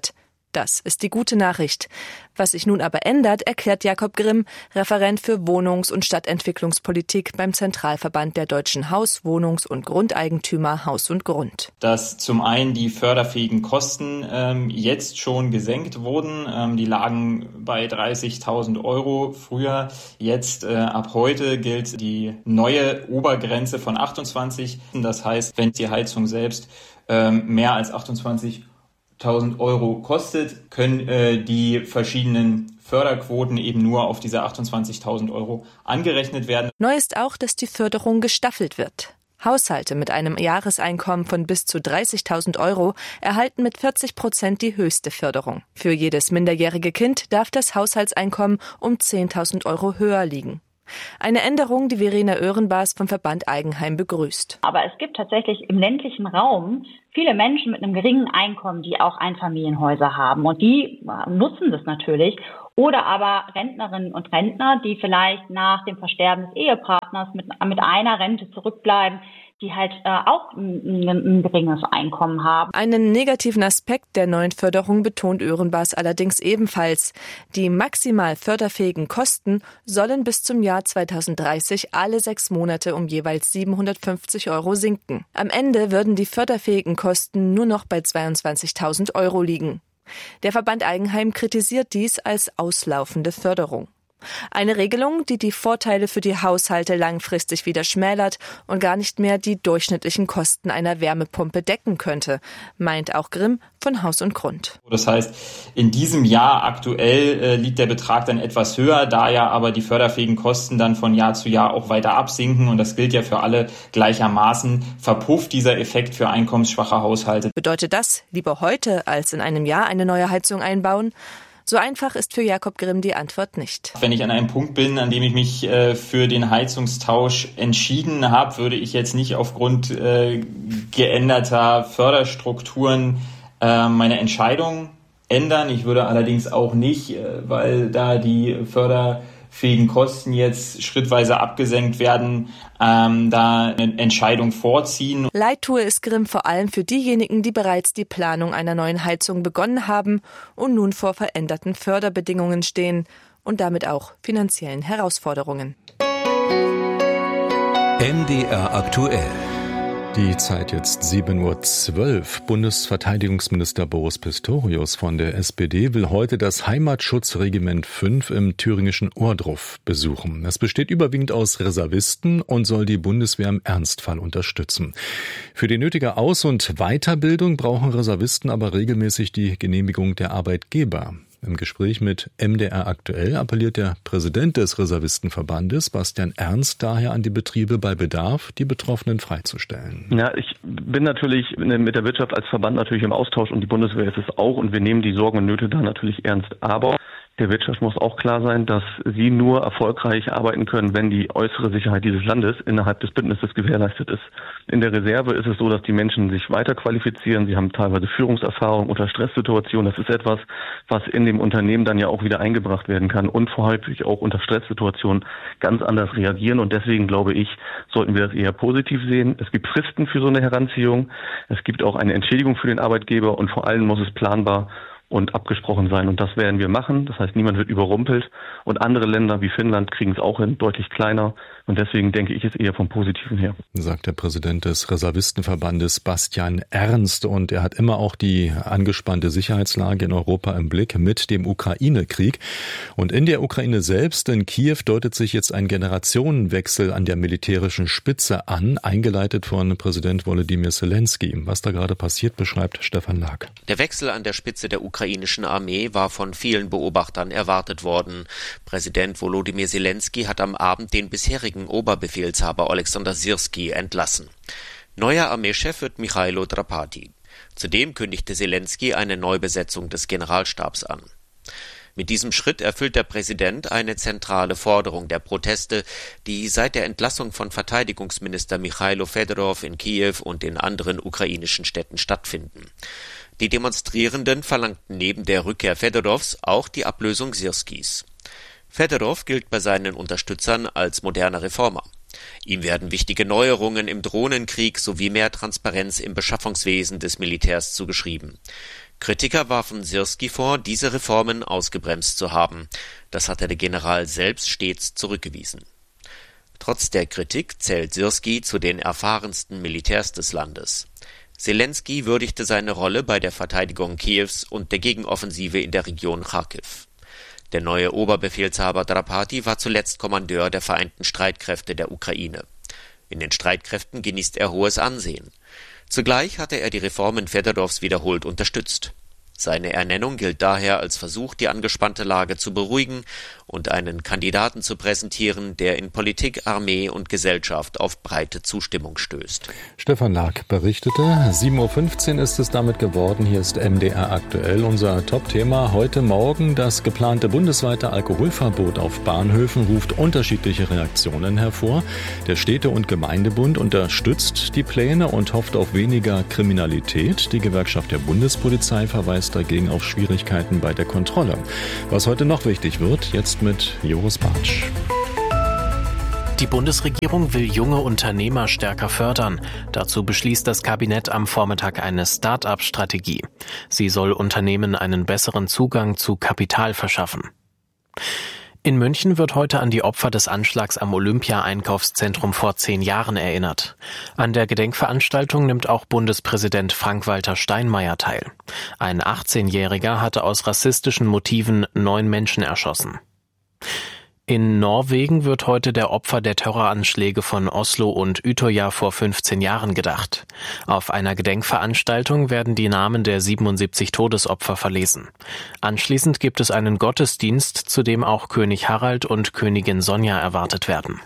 Das ist die gute Nachricht. Was sich nun aber ändert, erklärt Jakob Grimm, Referent für Wohnungs- und Stadtentwicklungspolitik beim Zentralverband der deutschen Haus-, Wohnungs- und Grundeigentümer Haus und Grund.
Dass zum einen die förderfähigen Kosten ähm, jetzt schon gesenkt wurden. Ähm, die lagen bei dreißigtausend Euro früher. Jetzt äh, ab heute gilt die neue Obergrenze von achtundzwanzig. Das heißt, wenn die Heizung selbst ähm, mehr als achtundzwanzigtausend Euro kostet, können äh, die verschiedenen Förderquoten eben nur auf diese achtundzwanzigtausend Euro angerechnet werden.
Neu ist auch, dass die Förderung gestaffelt wird. Haushalte mit einem Jahreseinkommen von bis zu dreißigtausend Euro erhalten mit vierzig Prozent die höchste Förderung. Für jedes minderjährige Kind darf das Haushaltseinkommen um zehntausend Euro höher liegen. Eine Änderung, die Verena Oehrenbars vom Verband Eigenheim begrüßt.
Aber es gibt tatsächlich im ländlichen Raum viele Menschen mit einem geringen Einkommen, die auch Einfamilienhäuser haben. Und die nutzen das natürlich. Oder aber Rentnerinnen und Rentner, die vielleicht nach dem Versterben des Ehepartners mit, mit einer Rente zurückbleiben, die halt äh, auch ein, ein geringes Einkommen haben.
Einen negativen Aspekt der neuen Förderung betont Oehrenbars allerdings ebenfalls. Die maximal förderfähigen Kosten sollen bis zum Jahr zweitausenddreißig alle sechs Monate um jeweils siebenhundertfünfzig Euro sinken. Am Ende würden die förderfähigen Kosten nur noch bei zweiundzwanzigtausend Euro liegen. Der Verband Eigenheim kritisiert dies als auslaufende Förderung. Eine Regelung, die die Vorteile für die Haushalte langfristig wieder schmälert und gar nicht mehr die durchschnittlichen Kosten einer Wärmepumpe decken könnte, meint auch Grimm von Haus und Grund.
Das heißt, in diesem Jahr aktuell äh, liegt der Betrag dann etwas höher, da ja aber die förderfähigen Kosten dann von Jahr zu Jahr auch weiter absinken und das gilt ja für alle gleichermaßen, verpufft dieser Effekt für einkommensschwache Haushalte.
Bedeutet das, lieber heute als in einem Jahr eine neue Heizung einbauen? So einfach ist für Jakob Grimm die Antwort nicht.
Wenn ich an einem Punkt bin, an dem ich mich äh, für den Heizungstausch entschieden habe, würde ich jetzt nicht aufgrund äh, geänderter Förderstrukturen äh, meine Entscheidung ändern. Ich würde allerdings auch nicht, äh, weil da die förderfähigen Kosten jetzt schrittweise abgesenkt werden, ähm, da eine Entscheidung vorziehen.
Leid tue es Grimm vor allem für diejenigen, die bereits die Planung einer neuen Heizung begonnen haben und nun vor veränderten Förderbedingungen stehen und damit auch finanziellen Herausforderungen.
M D R aktuell.
Die Zeit jetzt sieben Uhr zwölf. Bundesverteidigungsminister Boris Pistorius von der S P D will heute das Heimatschutzregiment fünf im thüringischen Ohrdruf besuchen. Es besteht überwiegend aus Reservisten und soll die Bundeswehr im Ernstfall unterstützen. Für die nötige Aus- und Weiterbildung brauchen Reservisten aber regelmäßig die Genehmigung der Arbeitgeber. Im Gespräch mit M D R aktuell appelliert der Präsident des Reservistenverbandes, Bastian Ernst, daher an die Betriebe bei Bedarf, die Betroffenen freizustellen.
Ja, ich bin natürlich mit der Wirtschaft als Verband natürlich im Austausch und die Bundeswehr ist es auch und wir nehmen die Sorgen und Nöte da natürlich ernst. Aber der Wirtschaft muss auch klar sein, dass sie nur erfolgreich arbeiten können, wenn die äußere Sicherheit dieses Landes innerhalb des Bündnisses gewährleistet ist. In der Reserve ist es so, dass die Menschen sich weiter qualifizieren. Sie haben teilweise Führungserfahrung unter Stresssituationen. Das ist etwas, was in dem Unternehmen dann ja auch wieder eingebracht werden kann und häufig auch unter Stresssituationen ganz anders reagieren. Und deswegen glaube ich, sollten wir das eher positiv sehen. Es gibt Fristen für so eine Heranziehung. Es gibt auch eine Entschädigung für den Arbeitgeber und vor allem muss es planbar und abgesprochen sein. Und das werden wir machen. Das heißt, niemand wird überrumpelt. Und andere Länder wie Finnland kriegen es auch hin, deutlich kleiner. Und deswegen denke ich es eher vom Positiven her.
Sagt der Präsident des Reservistenverbandes Bastian Ernst. Und er hat immer auch die angespannte Sicherheitslage in Europa im Blick mit dem Ukraine-Krieg. Und in der Ukraine selbst, in Kiew, deutet sich jetzt ein Generationenwechsel an der militärischen Spitze an, eingeleitet von Präsident Volodymyr Zelensky. Was da gerade passiert, beschreibt Stefan Lag.
Der Wechsel an der Spitze der ukrainischen Armee war von vielen Beobachtern erwartet worden. Präsident Volodymyr Zelensky hat am Abend den bisherigen Oberbefehlshaber Alexander Syrski entlassen. Neuer Armeechef wird Michailo Drapati. Zudem kündigte Zelensky eine Neubesetzung des Generalstabs an. Mit diesem Schritt erfüllt der Präsident eine zentrale Forderung der Proteste, die seit der Entlassung von Verteidigungsminister Michailo Fedorov in Kiew und in anderen ukrainischen Städten stattfinden. Die Demonstrierenden verlangten neben der Rückkehr Fedorovs auch die Ablösung Syrskis. Fedorov gilt bei seinen Unterstützern als moderner Reformer. Ihm werden wichtige Neuerungen im Drohnenkrieg sowie mehr Transparenz im Beschaffungswesen des Militärs zugeschrieben. Kritiker warfen Syrski vor, diese Reformen ausgebremst zu haben. Das hatte der General selbst stets zurückgewiesen. Trotz der Kritik zählt Syrski zu den erfahrensten Militärs des Landes. Selenskyj würdigte seine Rolle bei der Verteidigung Kiews und der Gegenoffensive in der Region Charkiw. Der neue Oberbefehlshaber Drapati war zuletzt Kommandeur der Vereinten Streitkräfte der Ukraine. In den Streitkräften genießt er hohes Ansehen. Zugleich hatte er die Reformen Fedorows wiederholt unterstützt. Seine Ernennung gilt daher als Versuch, die angespannte Lage zu beruhigen und einen Kandidaten zu präsentieren, der in Politik, Armee und Gesellschaft auf breite Zustimmung stößt.
Stefan Lag berichtete. sieben Uhr fünfzehn ist es damit geworden. Hier ist M D R aktuell. Unser Top-Thema heute Morgen. Das geplante bundesweite Alkoholverbot auf Bahnhöfen ruft unterschiedliche Reaktionen hervor. Der Städte- und Gemeindebund unterstützt die Pläne und hofft auf weniger Kriminalität. Die Gewerkschaft der Bundespolizei verweist dagegen auf Schwierigkeiten bei der Kontrolle. Was heute noch wichtig wird, jetzt mit Joris Bartsch.
Die Bundesregierung will junge Unternehmer stärker fördern. Dazu beschließt das Kabinett am Vormittag eine Start-up-Strategie. Sie soll Unternehmen einen besseren Zugang zu Kapital verschaffen. In München wird heute an die Opfer des Anschlags am Olympia-Einkaufszentrum vor zehn Jahren erinnert. An der Gedenkveranstaltung nimmt auch Bundespräsident Frank-Walter Steinmeier teil. Ein achtzehnjähriger hatte aus rassistischen Motiven neun Menschen erschossen. In Norwegen wird heute der Opfer der Terroranschläge von Oslo und Utøya vor fünfzehn Jahren gedacht. Auf einer Gedenkveranstaltung werden die Namen der siebenundsiebzig Todesopfer verlesen. Anschließend gibt es einen Gottesdienst, zu dem auch König Harald und Königin Sonja erwartet werden.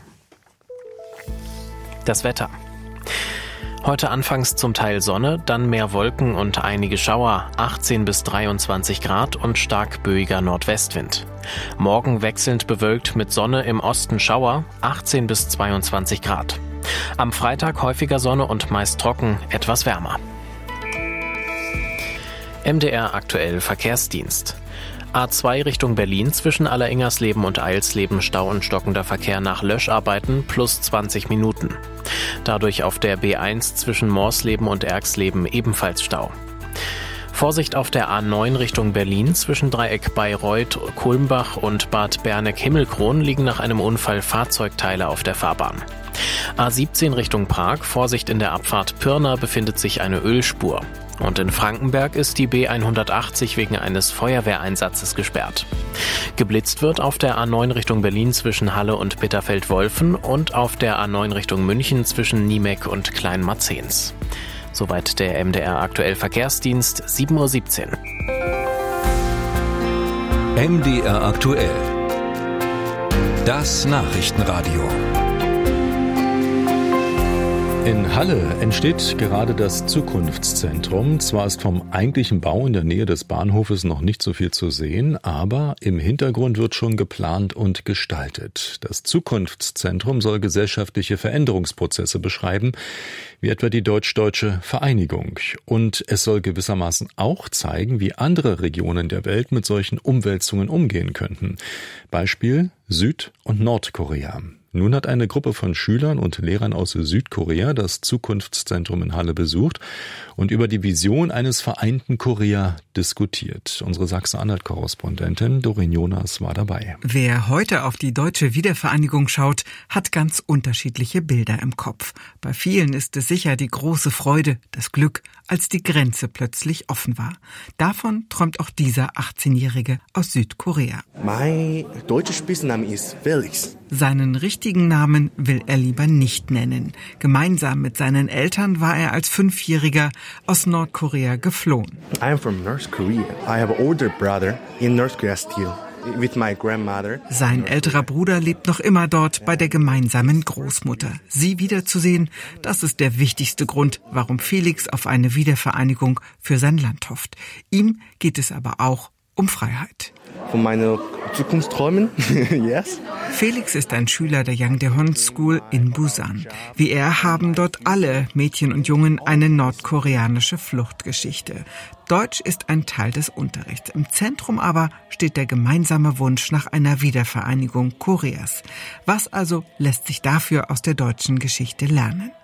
Das Wetter. Heute anfangs zum Teil Sonne, dann mehr Wolken und einige Schauer, achtzehn bis dreiundzwanzig Grad und stark böiger Nordwestwind. Morgen wechselnd bewölkt mit Sonne, im Osten Schauer, achtzehn bis zweiundzwanzig Grad. Am Freitag häufiger Sonne und meist trocken, etwas wärmer. M D R aktuell Verkehrsdienst. A zwei Richtung Berlin zwischen Alleringers-Leben und Eilsleben Stau und stockender Verkehr nach Löscharbeiten plus zwanzig Minuten. Dadurch auf der B eins zwischen Morsleben und Erxleben ebenfalls Stau. Vorsicht auf der A neun Richtung Berlin zwischen Dreieck Bayreuth, Kulmbach und Bad Berneck-Himmelkron liegen nach einem Unfall Fahrzeugteile auf der Fahrbahn. A siebzehn Richtung Prag, Vorsicht in der Abfahrt Pirna befindet sich eine Ölspur. Und in Frankenberg ist die B hundertachtzig wegen eines Feuerwehreinsatzes gesperrt. Geblitzt wird auf der A neun Richtung Berlin zwischen Halle und Bitterfeld-Wolfen und auf der A neun Richtung München zwischen Niemeck und Kleinmarzens. Soweit der M D R aktuell Verkehrsdienst, sieben Uhr siebzehn.
M D R aktuell. Das Nachrichtenradio.
In Halle entsteht gerade das Zukunftszentrum. Zwar ist vom eigentlichen Bau in der Nähe des Bahnhofes noch nicht so viel zu sehen, aber im Hintergrund wird schon geplant und gestaltet. Das Zukunftszentrum soll gesellschaftliche Veränderungsprozesse beschreiben, wie etwa die Deutsch-Deutsche Vereinigung. Und es soll gewissermaßen auch zeigen, wie andere Regionen der Welt mit solchen Umwälzungen umgehen könnten. Beispiel Süd- und Nordkorea. Nun hat eine Gruppe von Schülern und Lehrern aus Südkorea das Zukunftszentrum in Halle besucht und über die Vision eines vereinten Korea diskutiert. Unsere Sachsen-Anhalt-Korrespondentin Doreen Jonas war dabei.
Wer heute auf die deutsche Wiedervereinigung schaut, hat ganz unterschiedliche Bilder im Kopf. Bei vielen ist es sicher die große Freude, das Glück, als die Grenze plötzlich offen war. Davon träumt auch dieser achtzehnjährige aus Südkorea.
Mein deutscher Spitzname ist Felix.
Seinen richtigen Namen will er lieber nicht nennen. Gemeinsam mit seinen Eltern war er als Fünfjähriger aus Nordkorea geflohen.
I'm from North Korea. I have an older brother in North Korea still. With my grandmother.
Sein älterer Bruder lebt noch immer dort bei der gemeinsamen Großmutter. Sie wiederzusehen, das ist der wichtigste Grund, warum Felix auf eine Wiedervereinigung für sein Land hofft. Ihm geht es aber auch um Freiheit.
Von meinen Zukunftsträumen, yes.
Felix ist ein Schüler der Yangdae School in Busan. Wie er haben dort alle Mädchen und Jungen eine nordkoreanische Fluchtgeschichte. Deutsch ist ein Teil des Unterrichts. Im Zentrum aber steht der gemeinsame Wunsch nach einer Wiedervereinigung Koreas. Was also lässt sich dafür aus der deutschen Geschichte lernen?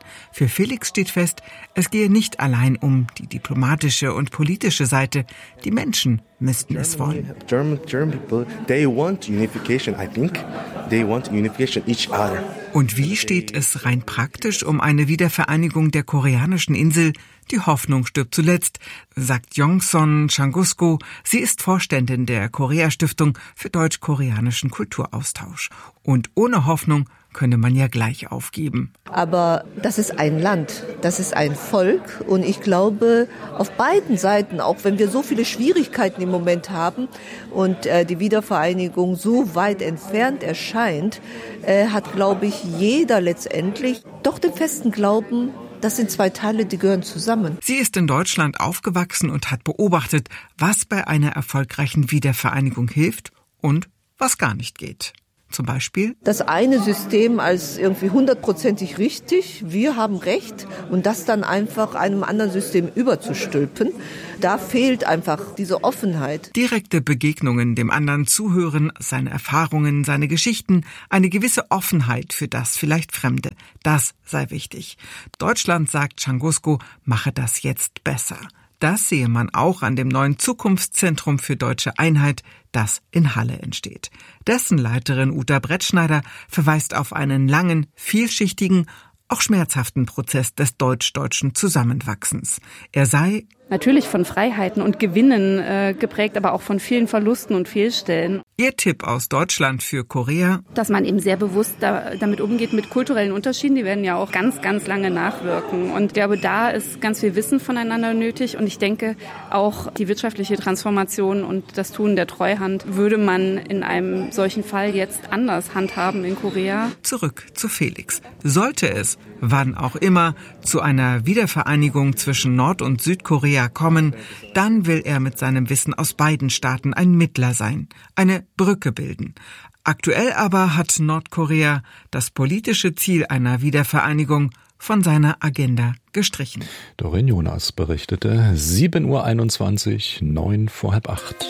Für Felix steht fest, es gehe nicht allein um die diplomatische und politische Seite. Die Menschen müssten es wollen.
German, German people, they want unification, I think. They want unification each other.
Und wie steht es rein praktisch um eine Wiedervereinigung der koreanischen Insel? Die Hoffnung stirbt zuletzt, sagt Yongson Changusko. Sie ist Vorständin der Korea-Stiftung für deutsch-koreanischen Kulturaustausch. Und ohne Hoffnung könne man ja gleich aufgeben.
Aber das ist ein Land, das ist ein Volk und ich glaube, auf beiden Seiten, auch wenn wir so viele Schwierigkeiten im Moment haben und äh, die Wiedervereinigung so weit entfernt erscheint, äh, hat, glaube ich, jeder letztendlich doch den festen Glauben, das sind zwei Teile, die gehören zusammen.
Sie ist in Deutschland aufgewachsen und hat beobachtet, was bei einer erfolgreichen Wiedervereinigung hilft und was gar nicht geht. Zum Beispiel?
Das eine System als irgendwie hundertprozentig richtig, wir haben Recht und das dann einfach einem anderen System überzustülpen, da fehlt einfach diese Offenheit.
Direkte Begegnungen, dem anderen zuhören, seine Erfahrungen, seine Geschichten, eine gewisse Offenheit für das vielleicht Fremde, das sei wichtig. Deutschland, sagt Changusko, mache das jetzt besser. Das sehe man auch an dem neuen Zukunftszentrum für deutsche Einheit, das in Halle entsteht. Dessen Leiterin Uta Brettschneider verweist auf einen langen, vielschichtigen, auch schmerzhaften Prozess des deutsch-deutschen Zusammenwachsens. Er sei
natürlich von Freiheiten und Gewinnen äh, geprägt, aber auch von vielen Verlusten und Fehlstellen.
Ihr Tipp aus Deutschland für Korea?
Dass man eben sehr bewusst da, damit umgeht mit kulturellen Unterschieden. Die werden ja auch ganz, ganz lange nachwirken. Und ich glaube, da ist ganz viel Wissen voneinander nötig. Und ich denke, auch die wirtschaftliche Transformation und das Tun der Treuhand würde man in einem solchen Fall jetzt anders handhaben in Korea.
Zurück zu Felix. Sollte es, wann auch immer, zu einer Wiedervereinigung zwischen Nord- und Südkorea kommen, dann will er mit seinem Wissen aus beiden Staaten ein Mittler sein, eine Brücke bilden. Aktuell aber hat Nordkorea das politische Ziel einer Wiedervereinigung von seiner Agenda gestrichen.
Doreen Jonas berichtete, sieben Uhr einundzwanzig, neun vor halb acht.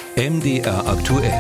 M D R aktuell.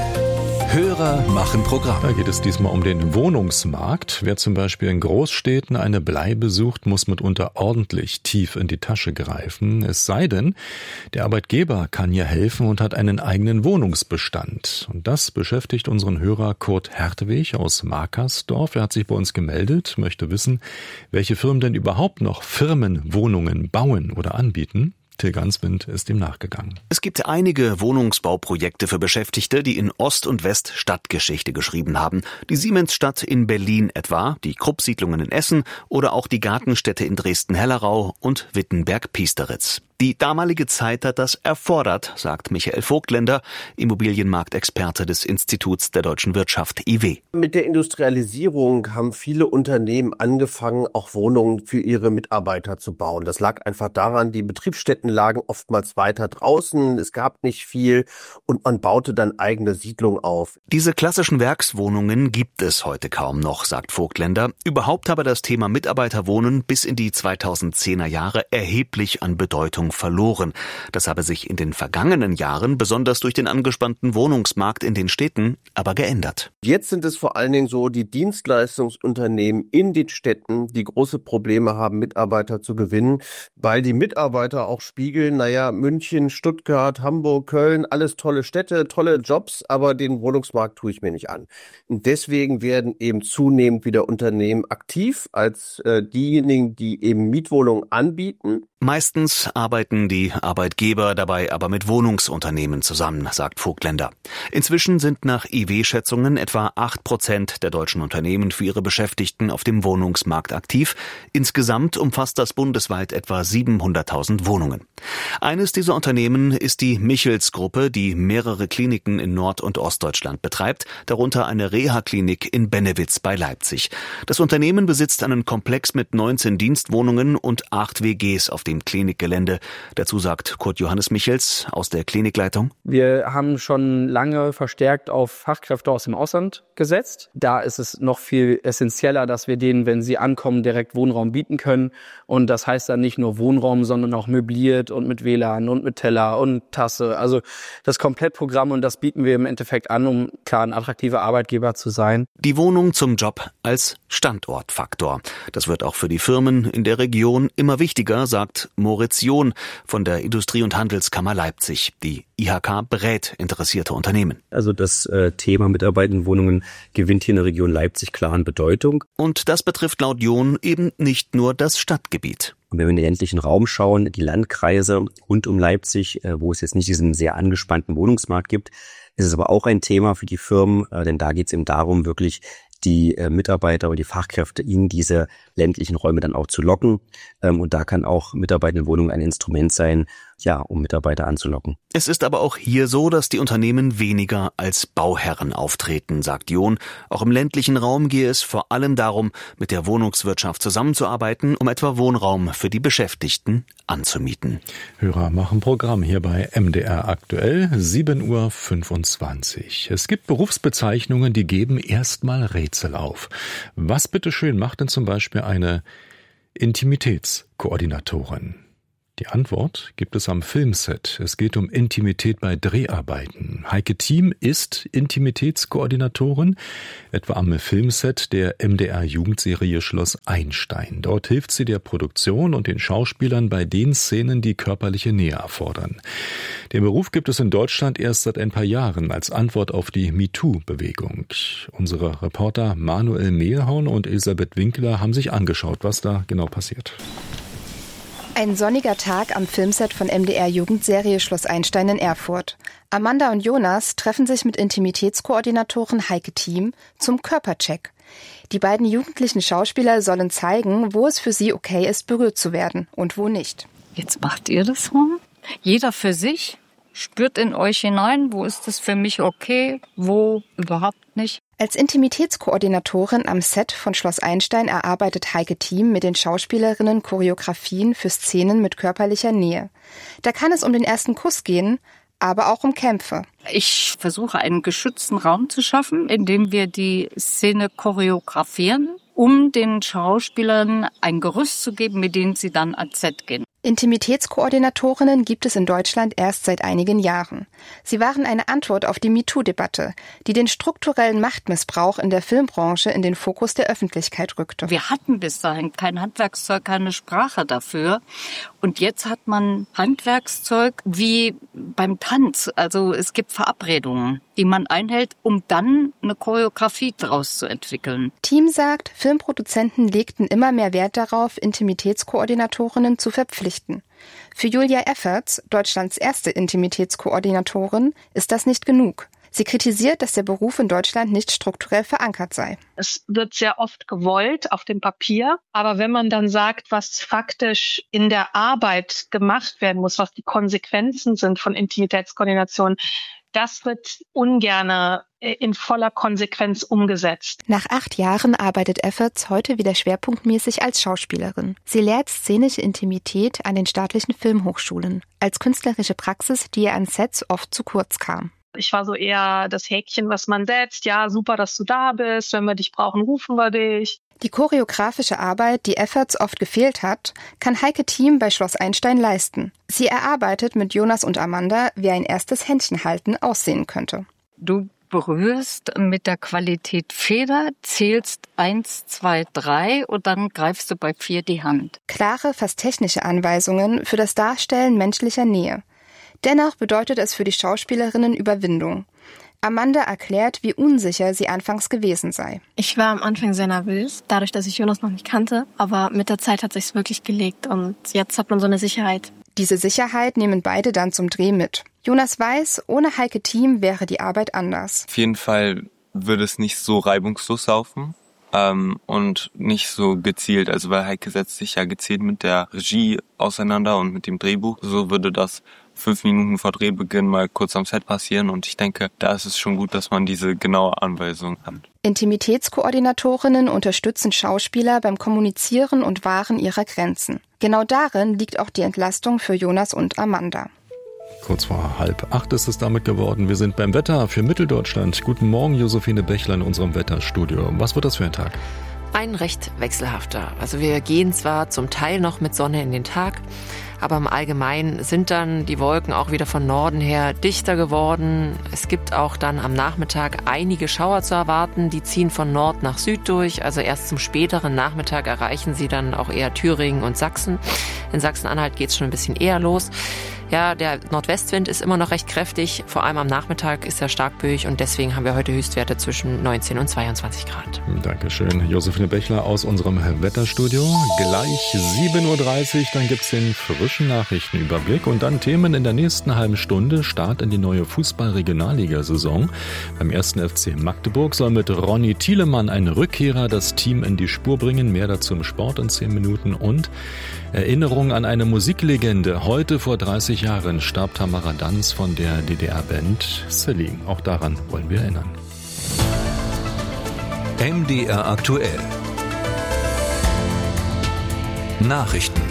Hörer machen Programm.
Da geht es diesmal um den Wohnungsmarkt. Wer zum Beispiel in Großstädten eine Bleibe sucht, muss mitunter ordentlich tief in die Tasche greifen. Es sei denn, der Arbeitgeber kann hier helfen und hat einen eigenen Wohnungsbestand. Und das beschäftigt unseren Hörer Kurt Hertwig aus Markersdorf. Er hat sich bei uns gemeldet, möchte wissen, welche Firmen denn überhaupt noch Firmenwohnungen bauen oder anbieten. Till Ganswind ist ihm nachgegangen.
Es gibt einige Wohnungsbauprojekte für Beschäftigte, die in Ost und West Stadtgeschichte geschrieben haben. Die Siemensstadt in Berlin etwa, die Krupp-Siedlungen in Essen oder auch die Gartenstädte in Dresden-Hellerau und Wittenberg-Piesteritz. Die damalige Zeit hat das erfordert, sagt Michael Vogtländer, Immobilienmarktexperte des Instituts der deutschen Wirtschaft I W.
Mit der Industrialisierung haben viele Unternehmen angefangen, auch Wohnungen für ihre Mitarbeiter zu bauen. Das lag einfach daran, die Betriebsstätten lagen oftmals weiter draußen, es gab nicht viel und man baute dann eigene Siedlungen auf.
Diese klassischen Werkswohnungen gibt es heute kaum noch, sagt Vogtländer. Überhaupt habe das Thema Mitarbeiterwohnen bis in die zweitausendzehner Jahre erheblich an Bedeutung verloren. Das habe sich in den vergangenen Jahren, besonders durch den angespannten Wohnungsmarkt in den Städten, aber geändert.
Jetzt sind es vor allen Dingen so die Dienstleistungsunternehmen in den Städten, die große Probleme haben, Mitarbeiter zu gewinnen, weil die Mitarbeiter auch spiegeln, naja, München, Stuttgart, Hamburg, Köln, alles tolle Städte, tolle Jobs, aber den Wohnungsmarkt tue ich mir nicht an. Und deswegen werden eben zunehmend wieder Unternehmen aktiv als äh, diejenigen, die eben Mietwohnungen anbieten.
Meistens arbeiten die Arbeitgeber dabei aber mit Wohnungsunternehmen zusammen, sagt Vogtländer. Inzwischen sind nach I W-Schätzungen etwa acht Prozent der deutschen Unternehmen für ihre Beschäftigten auf dem Wohnungsmarkt aktiv. Insgesamt umfasst das bundesweit etwa siebenhunderttausend Wohnungen. Eines dieser Unternehmen ist die Michels-Gruppe, die mehrere Kliniken in Nord- und Ostdeutschland betreibt, darunter eine Reha-Klinik in Bennewitz bei Leipzig. Das Unternehmen besitzt einen Komplex mit neunzehn Dienstwohnungen und acht W Gs auf dem Klinikgelände. Dazu sagt Kurt Johannes Michels aus der Klinikleitung.
Wir haben schon lange verstärkt auf Fachkräfte aus dem Ausland gesetzt. Da ist es noch viel essentieller, dass wir denen, wenn sie ankommen, direkt Wohnraum bieten können. Und das heißt dann nicht nur Wohnraum, sondern auch möbliert und mit W L A N und mit Teller und Tasse. Also das Komplettprogramm, und das bieten wir im Endeffekt an, um klar ein attraktiver Arbeitgeber zu sein.
Die Wohnung zum Job als Standortfaktor. Das wird auch für die Firmen in der Region immer wichtiger, sagt Moritz John von der Industrie- und Handelskammer Leipzig. Die I H K berät interessierte Unternehmen.
Also das äh, Thema Mitarbeitendenwohnungen gewinnt hier in der Region Leipzig klar an Bedeutung.
Und das betrifft laut John eben nicht nur das Stadtgebiet.
Und wenn wir in den ländlichen Raum schauen, die Landkreise rund um Leipzig, äh, wo es jetzt nicht diesen sehr angespannten Wohnungsmarkt gibt, ist es aber auch ein Thema für die Firmen, äh, denn da geht es eben darum, wirklich die äh, Mitarbeiter oder die Fachkräfte in diese ländlichen Räume dann auch zu locken. Ähm, und da kann auch Mitarbeitendenwohnung ein Instrument sein, ja, um Mitarbeiter anzulocken.
Es ist aber auch hier so, dass die Unternehmen weniger als Bauherren auftreten, sagt John. Auch im ländlichen Raum gehe es vor allem darum, mit der Wohnungswirtschaft zusammenzuarbeiten, um etwa Wohnraum für die Beschäftigten anzumieten.
Hörer machen Programm hier bei M D R aktuell, sieben Uhr fünfundzwanzig. Es gibt Berufsbezeichnungen, die geben erstmal Rätsel auf. Was bitteschön macht denn zum Beispiel eine Intimitätskoordinatorin? Die Antwort gibt es am Filmset. Es geht um Intimität bei Dreharbeiten. Heike Thiem ist Intimitätskoordinatorin, etwa am Filmset der M D R-Jugendserie Schloss Einstein. Dort hilft sie der Produktion und den Schauspielern bei den Szenen, die körperliche Nähe erfordern. Den Beruf gibt es in Deutschland erst seit ein paar Jahren als Antwort auf die MeToo-Bewegung. Unsere Reporter Manuel Mehlhorn und Elisabeth Winkler haben sich angeschaut, was da genau passiert.
Ein sonniger Tag am Filmset von M D R-Jugendserie Schloss Einstein in Erfurt. Amanda und Jonas treffen sich mit Intimitätskoordinatorin Heike Thiem zum Körpercheck. Die beiden jugendlichen Schauspieler sollen zeigen, wo es für sie okay ist, berührt zu werden und wo nicht.
Jetzt macht ihr das so. Jeder für sich. Spürt in euch hinein, wo ist es für mich okay, wo überhaupt nicht.
Als Intimitätskoordinatorin am Set von Schloss Einstein erarbeitet Heike Thiem mit den Schauspielerinnen Choreografien für Szenen mit körperlicher Nähe. Da kann es um den ersten Kuss gehen, aber auch um Kämpfe.
Ich versuche einen geschützten Raum zu schaffen, in dem wir die Szene choreografieren, um den Schauspielern ein Gerüst zu geben, mit dem sie dann ans Set gehen.
Intimitätskoordinatorinnen gibt es in Deutschland erst seit einigen Jahren. Sie waren eine Antwort auf die MeToo-Debatte, die den strukturellen Machtmissbrauch in der Filmbranche in den Fokus der Öffentlichkeit rückte.
Wir hatten bis dahin kein Handwerkszeug, keine Sprache dafür. Und jetzt hat man Handwerkszeug wie beim Tanz. Also es gibt Verabredungen, die man einhält, um dann eine Choreografie daraus zu entwickeln.
Thiem sagt, Filmproduzenten legten immer mehr Wert darauf, Intimitätskoordinatorinnen zu verpflichten. Für Julia Efferts, Deutschlands erste Intimitätskoordinatorin, ist das nicht genug. Sie kritisiert, dass der Beruf in Deutschland nicht strukturell verankert sei.
Es wird sehr oft gewollt auf dem Papier, aber wenn man dann sagt, was faktisch in der Arbeit gemacht werden muss, was die Konsequenzen sind von Intimitätskoordination, das wird ungerne in voller Konsequenz umgesetzt.
Nach acht Jahren arbeitet Efferts heute wieder schwerpunktmäßig als Schauspielerin. Sie lehrt szenische Intimität an den staatlichen Filmhochschulen, als künstlerische Praxis, die ihr an Sets oft zu kurz kam.
Ich war so eher das Häkchen, was man setzt. Ja, super, dass du da bist. Wenn wir dich brauchen, rufen wir dich.
Die choreografische Arbeit, die Efferts oft gefehlt hat, kann Heike Thiem bei Schloss Einstein leisten. Sie erarbeitet mit Jonas und Amanda, wie ein erstes Händchenhalten aussehen könnte.
Du berührst mit der Qualität Feder, zählst eins, zwei, drei und dann greifst du bei vier die Hand.
Klare, fast technische Anweisungen für das Darstellen menschlicher Nähe. Dennoch bedeutet es für die Schauspielerinnen Überwindung. Amanda erklärt, wie unsicher sie anfangs gewesen sei.
Ich war am Anfang sehr nervös, dadurch, dass ich Jonas noch nicht kannte. Aber mit der Zeit hat sich's wirklich gelegt und jetzt hat man so eine Sicherheit.
Diese Sicherheit nehmen beide dann zum Dreh mit. Jonas weiß, ohne Heike Thiem wäre die Arbeit anders.
Auf jeden Fall würde es nicht so reibungslos laufen ähm, und nicht so gezielt. Also weil Heike setzt sich ja gezielt mit der Regie auseinander und mit dem Drehbuch. So würde das fünf Minuten vor Drehbeginn mal kurz am Set passieren und ich denke, da ist es schon gut, dass man diese genaue Anweisung hat.
Intimitätskoordinatorinnen unterstützen Schauspieler beim Kommunizieren und Wahren ihrer Grenzen. Genau darin liegt auch die Entlastung für Jonas und Amanda.
Kurz vor halb acht ist es damit geworden. Wir sind beim Wetter für Mitteldeutschland. Guten Morgen, Josephine Bechler in unserem Wetterstudio. Was wird das für ein Tag?
ein recht wechselhafter. Also wir gehen zwar zum Teil noch mit Sonne in den Tag, aber im Allgemeinen sind dann die Wolken auch wieder von Norden her dichter geworden. Es gibt auch dann am Nachmittag einige Schauer zu erwarten. Die ziehen von Nord nach Süd durch. Also erst zum späteren Nachmittag erreichen sie dann auch eher Thüringen und Sachsen. In Sachsen-Anhalt geht es schon ein bisschen eher los. Ja, der Nordwestwind ist immer noch recht kräftig. Vor allem am Nachmittag ist er stark böig und deswegen haben wir heute Höchstwerte zwischen neunzehn und zweiundzwanzig Grad.
Dankeschön, Josephine Bechler aus unserem Wetterstudio. Gleich sieben Uhr dreißig, dann gibt's den frischen Nachrichtenüberblick und dann Themen in der nächsten halben Stunde. Start in die neue Fußball-Regionalligasaison. Beim ersten F C Magdeburg soll mit Ronny Thielemann ein Rückkehrer das Team in die Spur bringen. Mehr dazu im Sport in zehn Minuten und Erinnerung an eine Musiklegende. Heute vor dreißig Jahren starb Tamara Danz von der D D R-Band Selim. Auch daran wollen wir erinnern.
M D R aktuell. Nachrichten.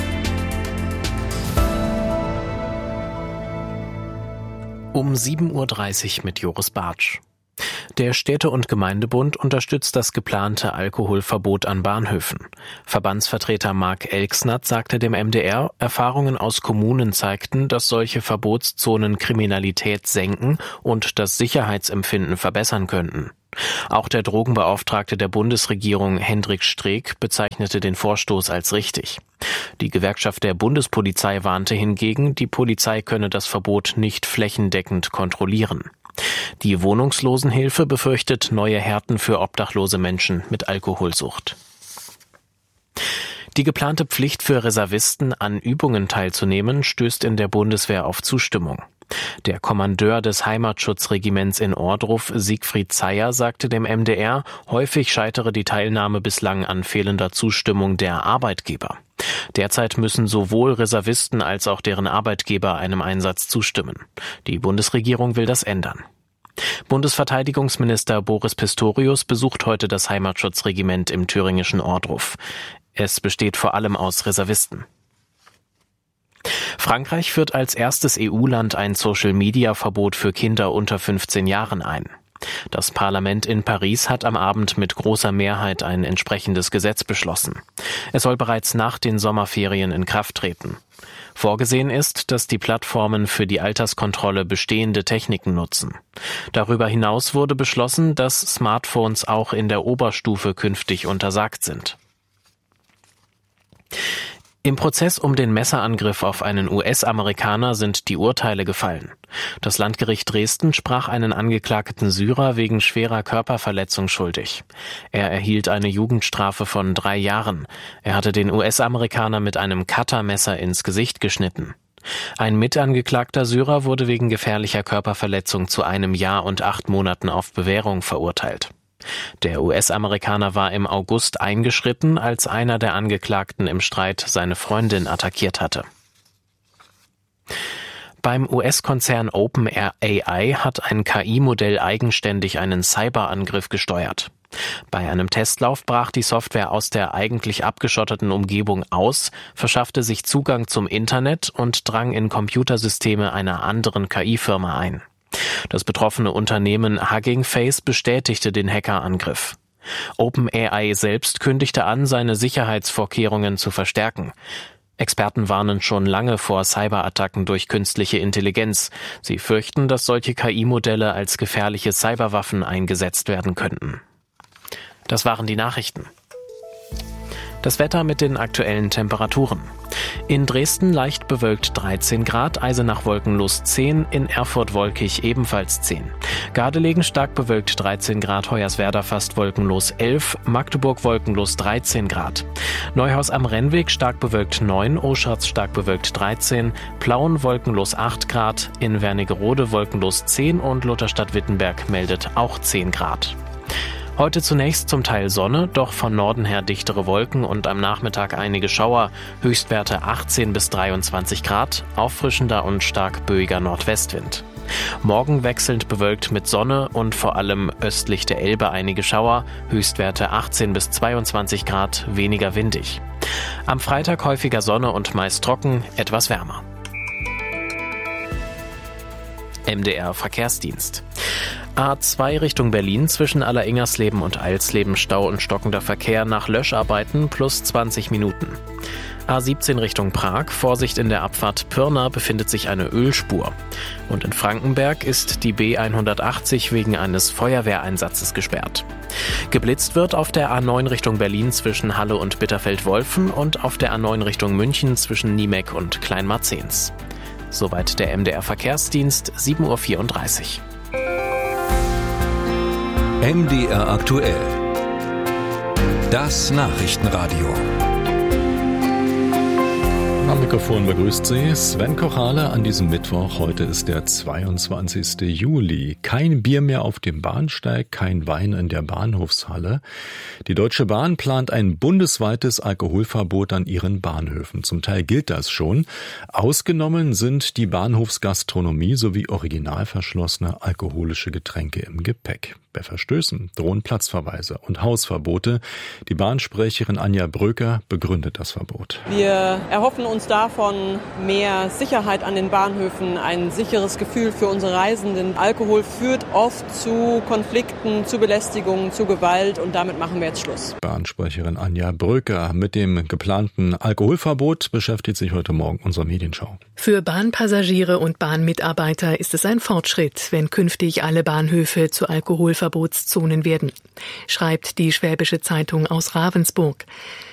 Um sieben Uhr dreißig mit Joris Bartsch. Der Städte- und Gemeindebund unterstützt das geplante Alkoholverbot an Bahnhöfen. Verbandsvertreter Marc Elksnath sagte dem M D R, Erfahrungen aus Kommunen zeigten, dass solche Verbotszonen Kriminalität senken und das Sicherheitsempfinden verbessern könnten. Auch der Drogenbeauftragte der Bundesregierung Hendrik Streeck bezeichnete den Vorstoß als richtig. Die Gewerkschaft der Bundespolizei warnte hingegen, die Polizei könne das Verbot nicht flächendeckend kontrollieren. Die Wohnungslosenhilfe befürchtet neue Härten für obdachlose Menschen mit Alkoholsucht. Die geplante Pflicht für Reservisten, an Übungen teilzunehmen, stößt in der Bundeswehr auf Zustimmung. Der Kommandeur des Heimatschutzregiments in Ohrdruf, Siegfried Zeyer, sagte dem M D R, häufig scheitere die Teilnahme bislang an fehlender Zustimmung der Arbeitgeber. Derzeit müssen sowohl Reservisten als auch deren Arbeitgeber einem Einsatz zustimmen. Die Bundesregierung will das ändern. Bundesverteidigungsminister Boris Pistorius besucht heute das Heimatschutzregiment im thüringischen Ohrdruf. Es besteht vor allem aus Reservisten. Frankreich führt als erstes E U-Land ein Social-Media-Verbot für Kinder unter fünfzehn Jahren ein. Das Parlament in Paris hat am Abend mit großer Mehrheit ein entsprechendes Gesetz beschlossen. Es soll bereits nach den Sommerferien in Kraft treten. Vorgesehen ist, dass die Plattformen für die Alterskontrolle bestehende Techniken nutzen. Darüber hinaus wurde beschlossen, dass Smartphones auch in der Oberstufe künftig untersagt sind. Im Prozess um den Messerangriff auf einen U S-Amerikaner sind die Urteile gefallen. Das Landgericht Dresden sprach einen angeklagten Syrer wegen schwerer Körperverletzung schuldig. Er erhielt eine Jugendstrafe von drei Jahren. Er hatte den U S-Amerikaner mit einem Cuttermesser ins Gesicht geschnitten. Ein mitangeklagter Syrer wurde wegen gefährlicher Körperverletzung zu einem Jahr und acht Monaten auf Bewährung verurteilt. Der U S-Amerikaner war im August eingeschritten, als einer der Angeklagten im Streit seine Freundin attackiert hatte. Beim U S-Konzern OpenAI hat ein K I-Modell eigenständig einen Cyberangriff gesteuert. Bei einem Testlauf brach die Software aus der eigentlich abgeschotteten Umgebung aus, verschaffte sich Zugang zum Internet und drang in Computersysteme einer anderen K I-Firma ein. Das betroffene Unternehmen Hugging Face bestätigte den Hackerangriff. OpenAI selbst kündigte an, seine Sicherheitsvorkehrungen zu verstärken. Experten warnen schon lange vor Cyberattacken durch künstliche Intelligenz. Sie fürchten, dass solche K I-Modelle als gefährliche Cyberwaffen eingesetzt werden könnten. Das waren die Nachrichten. Das Wetter mit den aktuellen Temperaturen. In Dresden leicht bewölkt dreizehn Grad, Eisenach wolkenlos zehn, in Erfurt wolkig ebenfalls zehn. Gardelegen stark bewölkt dreizehn Grad, Hoyerswerda fast wolkenlos elf, Magdeburg wolkenlos dreizehn Grad. Neuhaus am Rennweg stark bewölkt neun, Oschatz stark bewölkt dreizehn, Plauen wolkenlos acht Grad, in Wernigerode wolkenlos zehn und Lutherstadt-Wittenberg meldet auch zehn Grad. Heute zunächst zum Teil Sonne, doch von Norden her dichtere Wolken und am Nachmittag einige Schauer, Höchstwerte achtzehn bis dreiundzwanzig Grad, auffrischender und stark böiger Nordwestwind. Morgen wechselnd bewölkt mit Sonne und vor allem östlich der Elbe einige Schauer, Höchstwerte achtzehn bis zweiundzwanzig Grad, weniger windig. Am Freitag häufiger Sonne und meist trocken, etwas wärmer. M D R Verkehrsdienst. A zwei Richtung Berlin zwischen Alleringers-Leben und Eilsleben Stau und stockender Verkehr nach Löscharbeiten plus zwanzig Minuten. A siebzehn Richtung Prag, Vorsicht in der Abfahrt Pirna befindet sich eine Ölspur. Und in Frankenberg ist die B hundertachtzig wegen eines Feuerwehreinsatzes gesperrt. Geblitzt wird auf der A neun Richtung Berlin zwischen Halle und Bitterfeld-Wolfen und auf der A neun Richtung München zwischen Niemeck und Kleinmarzens. Soweit der M D R Verkehrsdienst, sieben Uhr vierunddreißig.
M D R aktuell. Das Nachrichtenradio.
Am Mikrofon begrüßt Sie Sven Kochale an diesem Mittwoch. Heute ist der zweiundzwanzigste Juli. Kein Bier mehr auf dem Bahnsteig, kein Wein in der Bahnhofshalle. Die Deutsche Bahn plant ein bundesweites Alkoholverbot an ihren Bahnhöfen. Zum Teil gilt das schon. Ausgenommen sind die Bahnhofsgastronomie sowie original verschlossene alkoholische Getränke im Gepäck. Bei Verstößen drohen Platzverweise und Hausverbote. Die Bahnsprecherin Anja Bröker begründet das Verbot.
Wir erhoffen uns davon mehr Sicherheit an den Bahnhöfen, ein sicheres Gefühl für unsere Reisenden. Alkohol führt oft zu Konflikten, zu Belästigungen, zu Gewalt und damit machen wir jetzt Schluss.
Bahnsprecherin Anja Bröker. Mit dem geplanten Alkoholverbot beschäftigt sich heute Morgen unsere Medienschau.
Für Bahnpassagiere und Bahnmitarbeiter ist es ein Fortschritt, wenn künftig alle Bahnhöfe zu Alkoholverbotszonen werden, schreibt die Schwäbische Zeitung aus Ravensburg.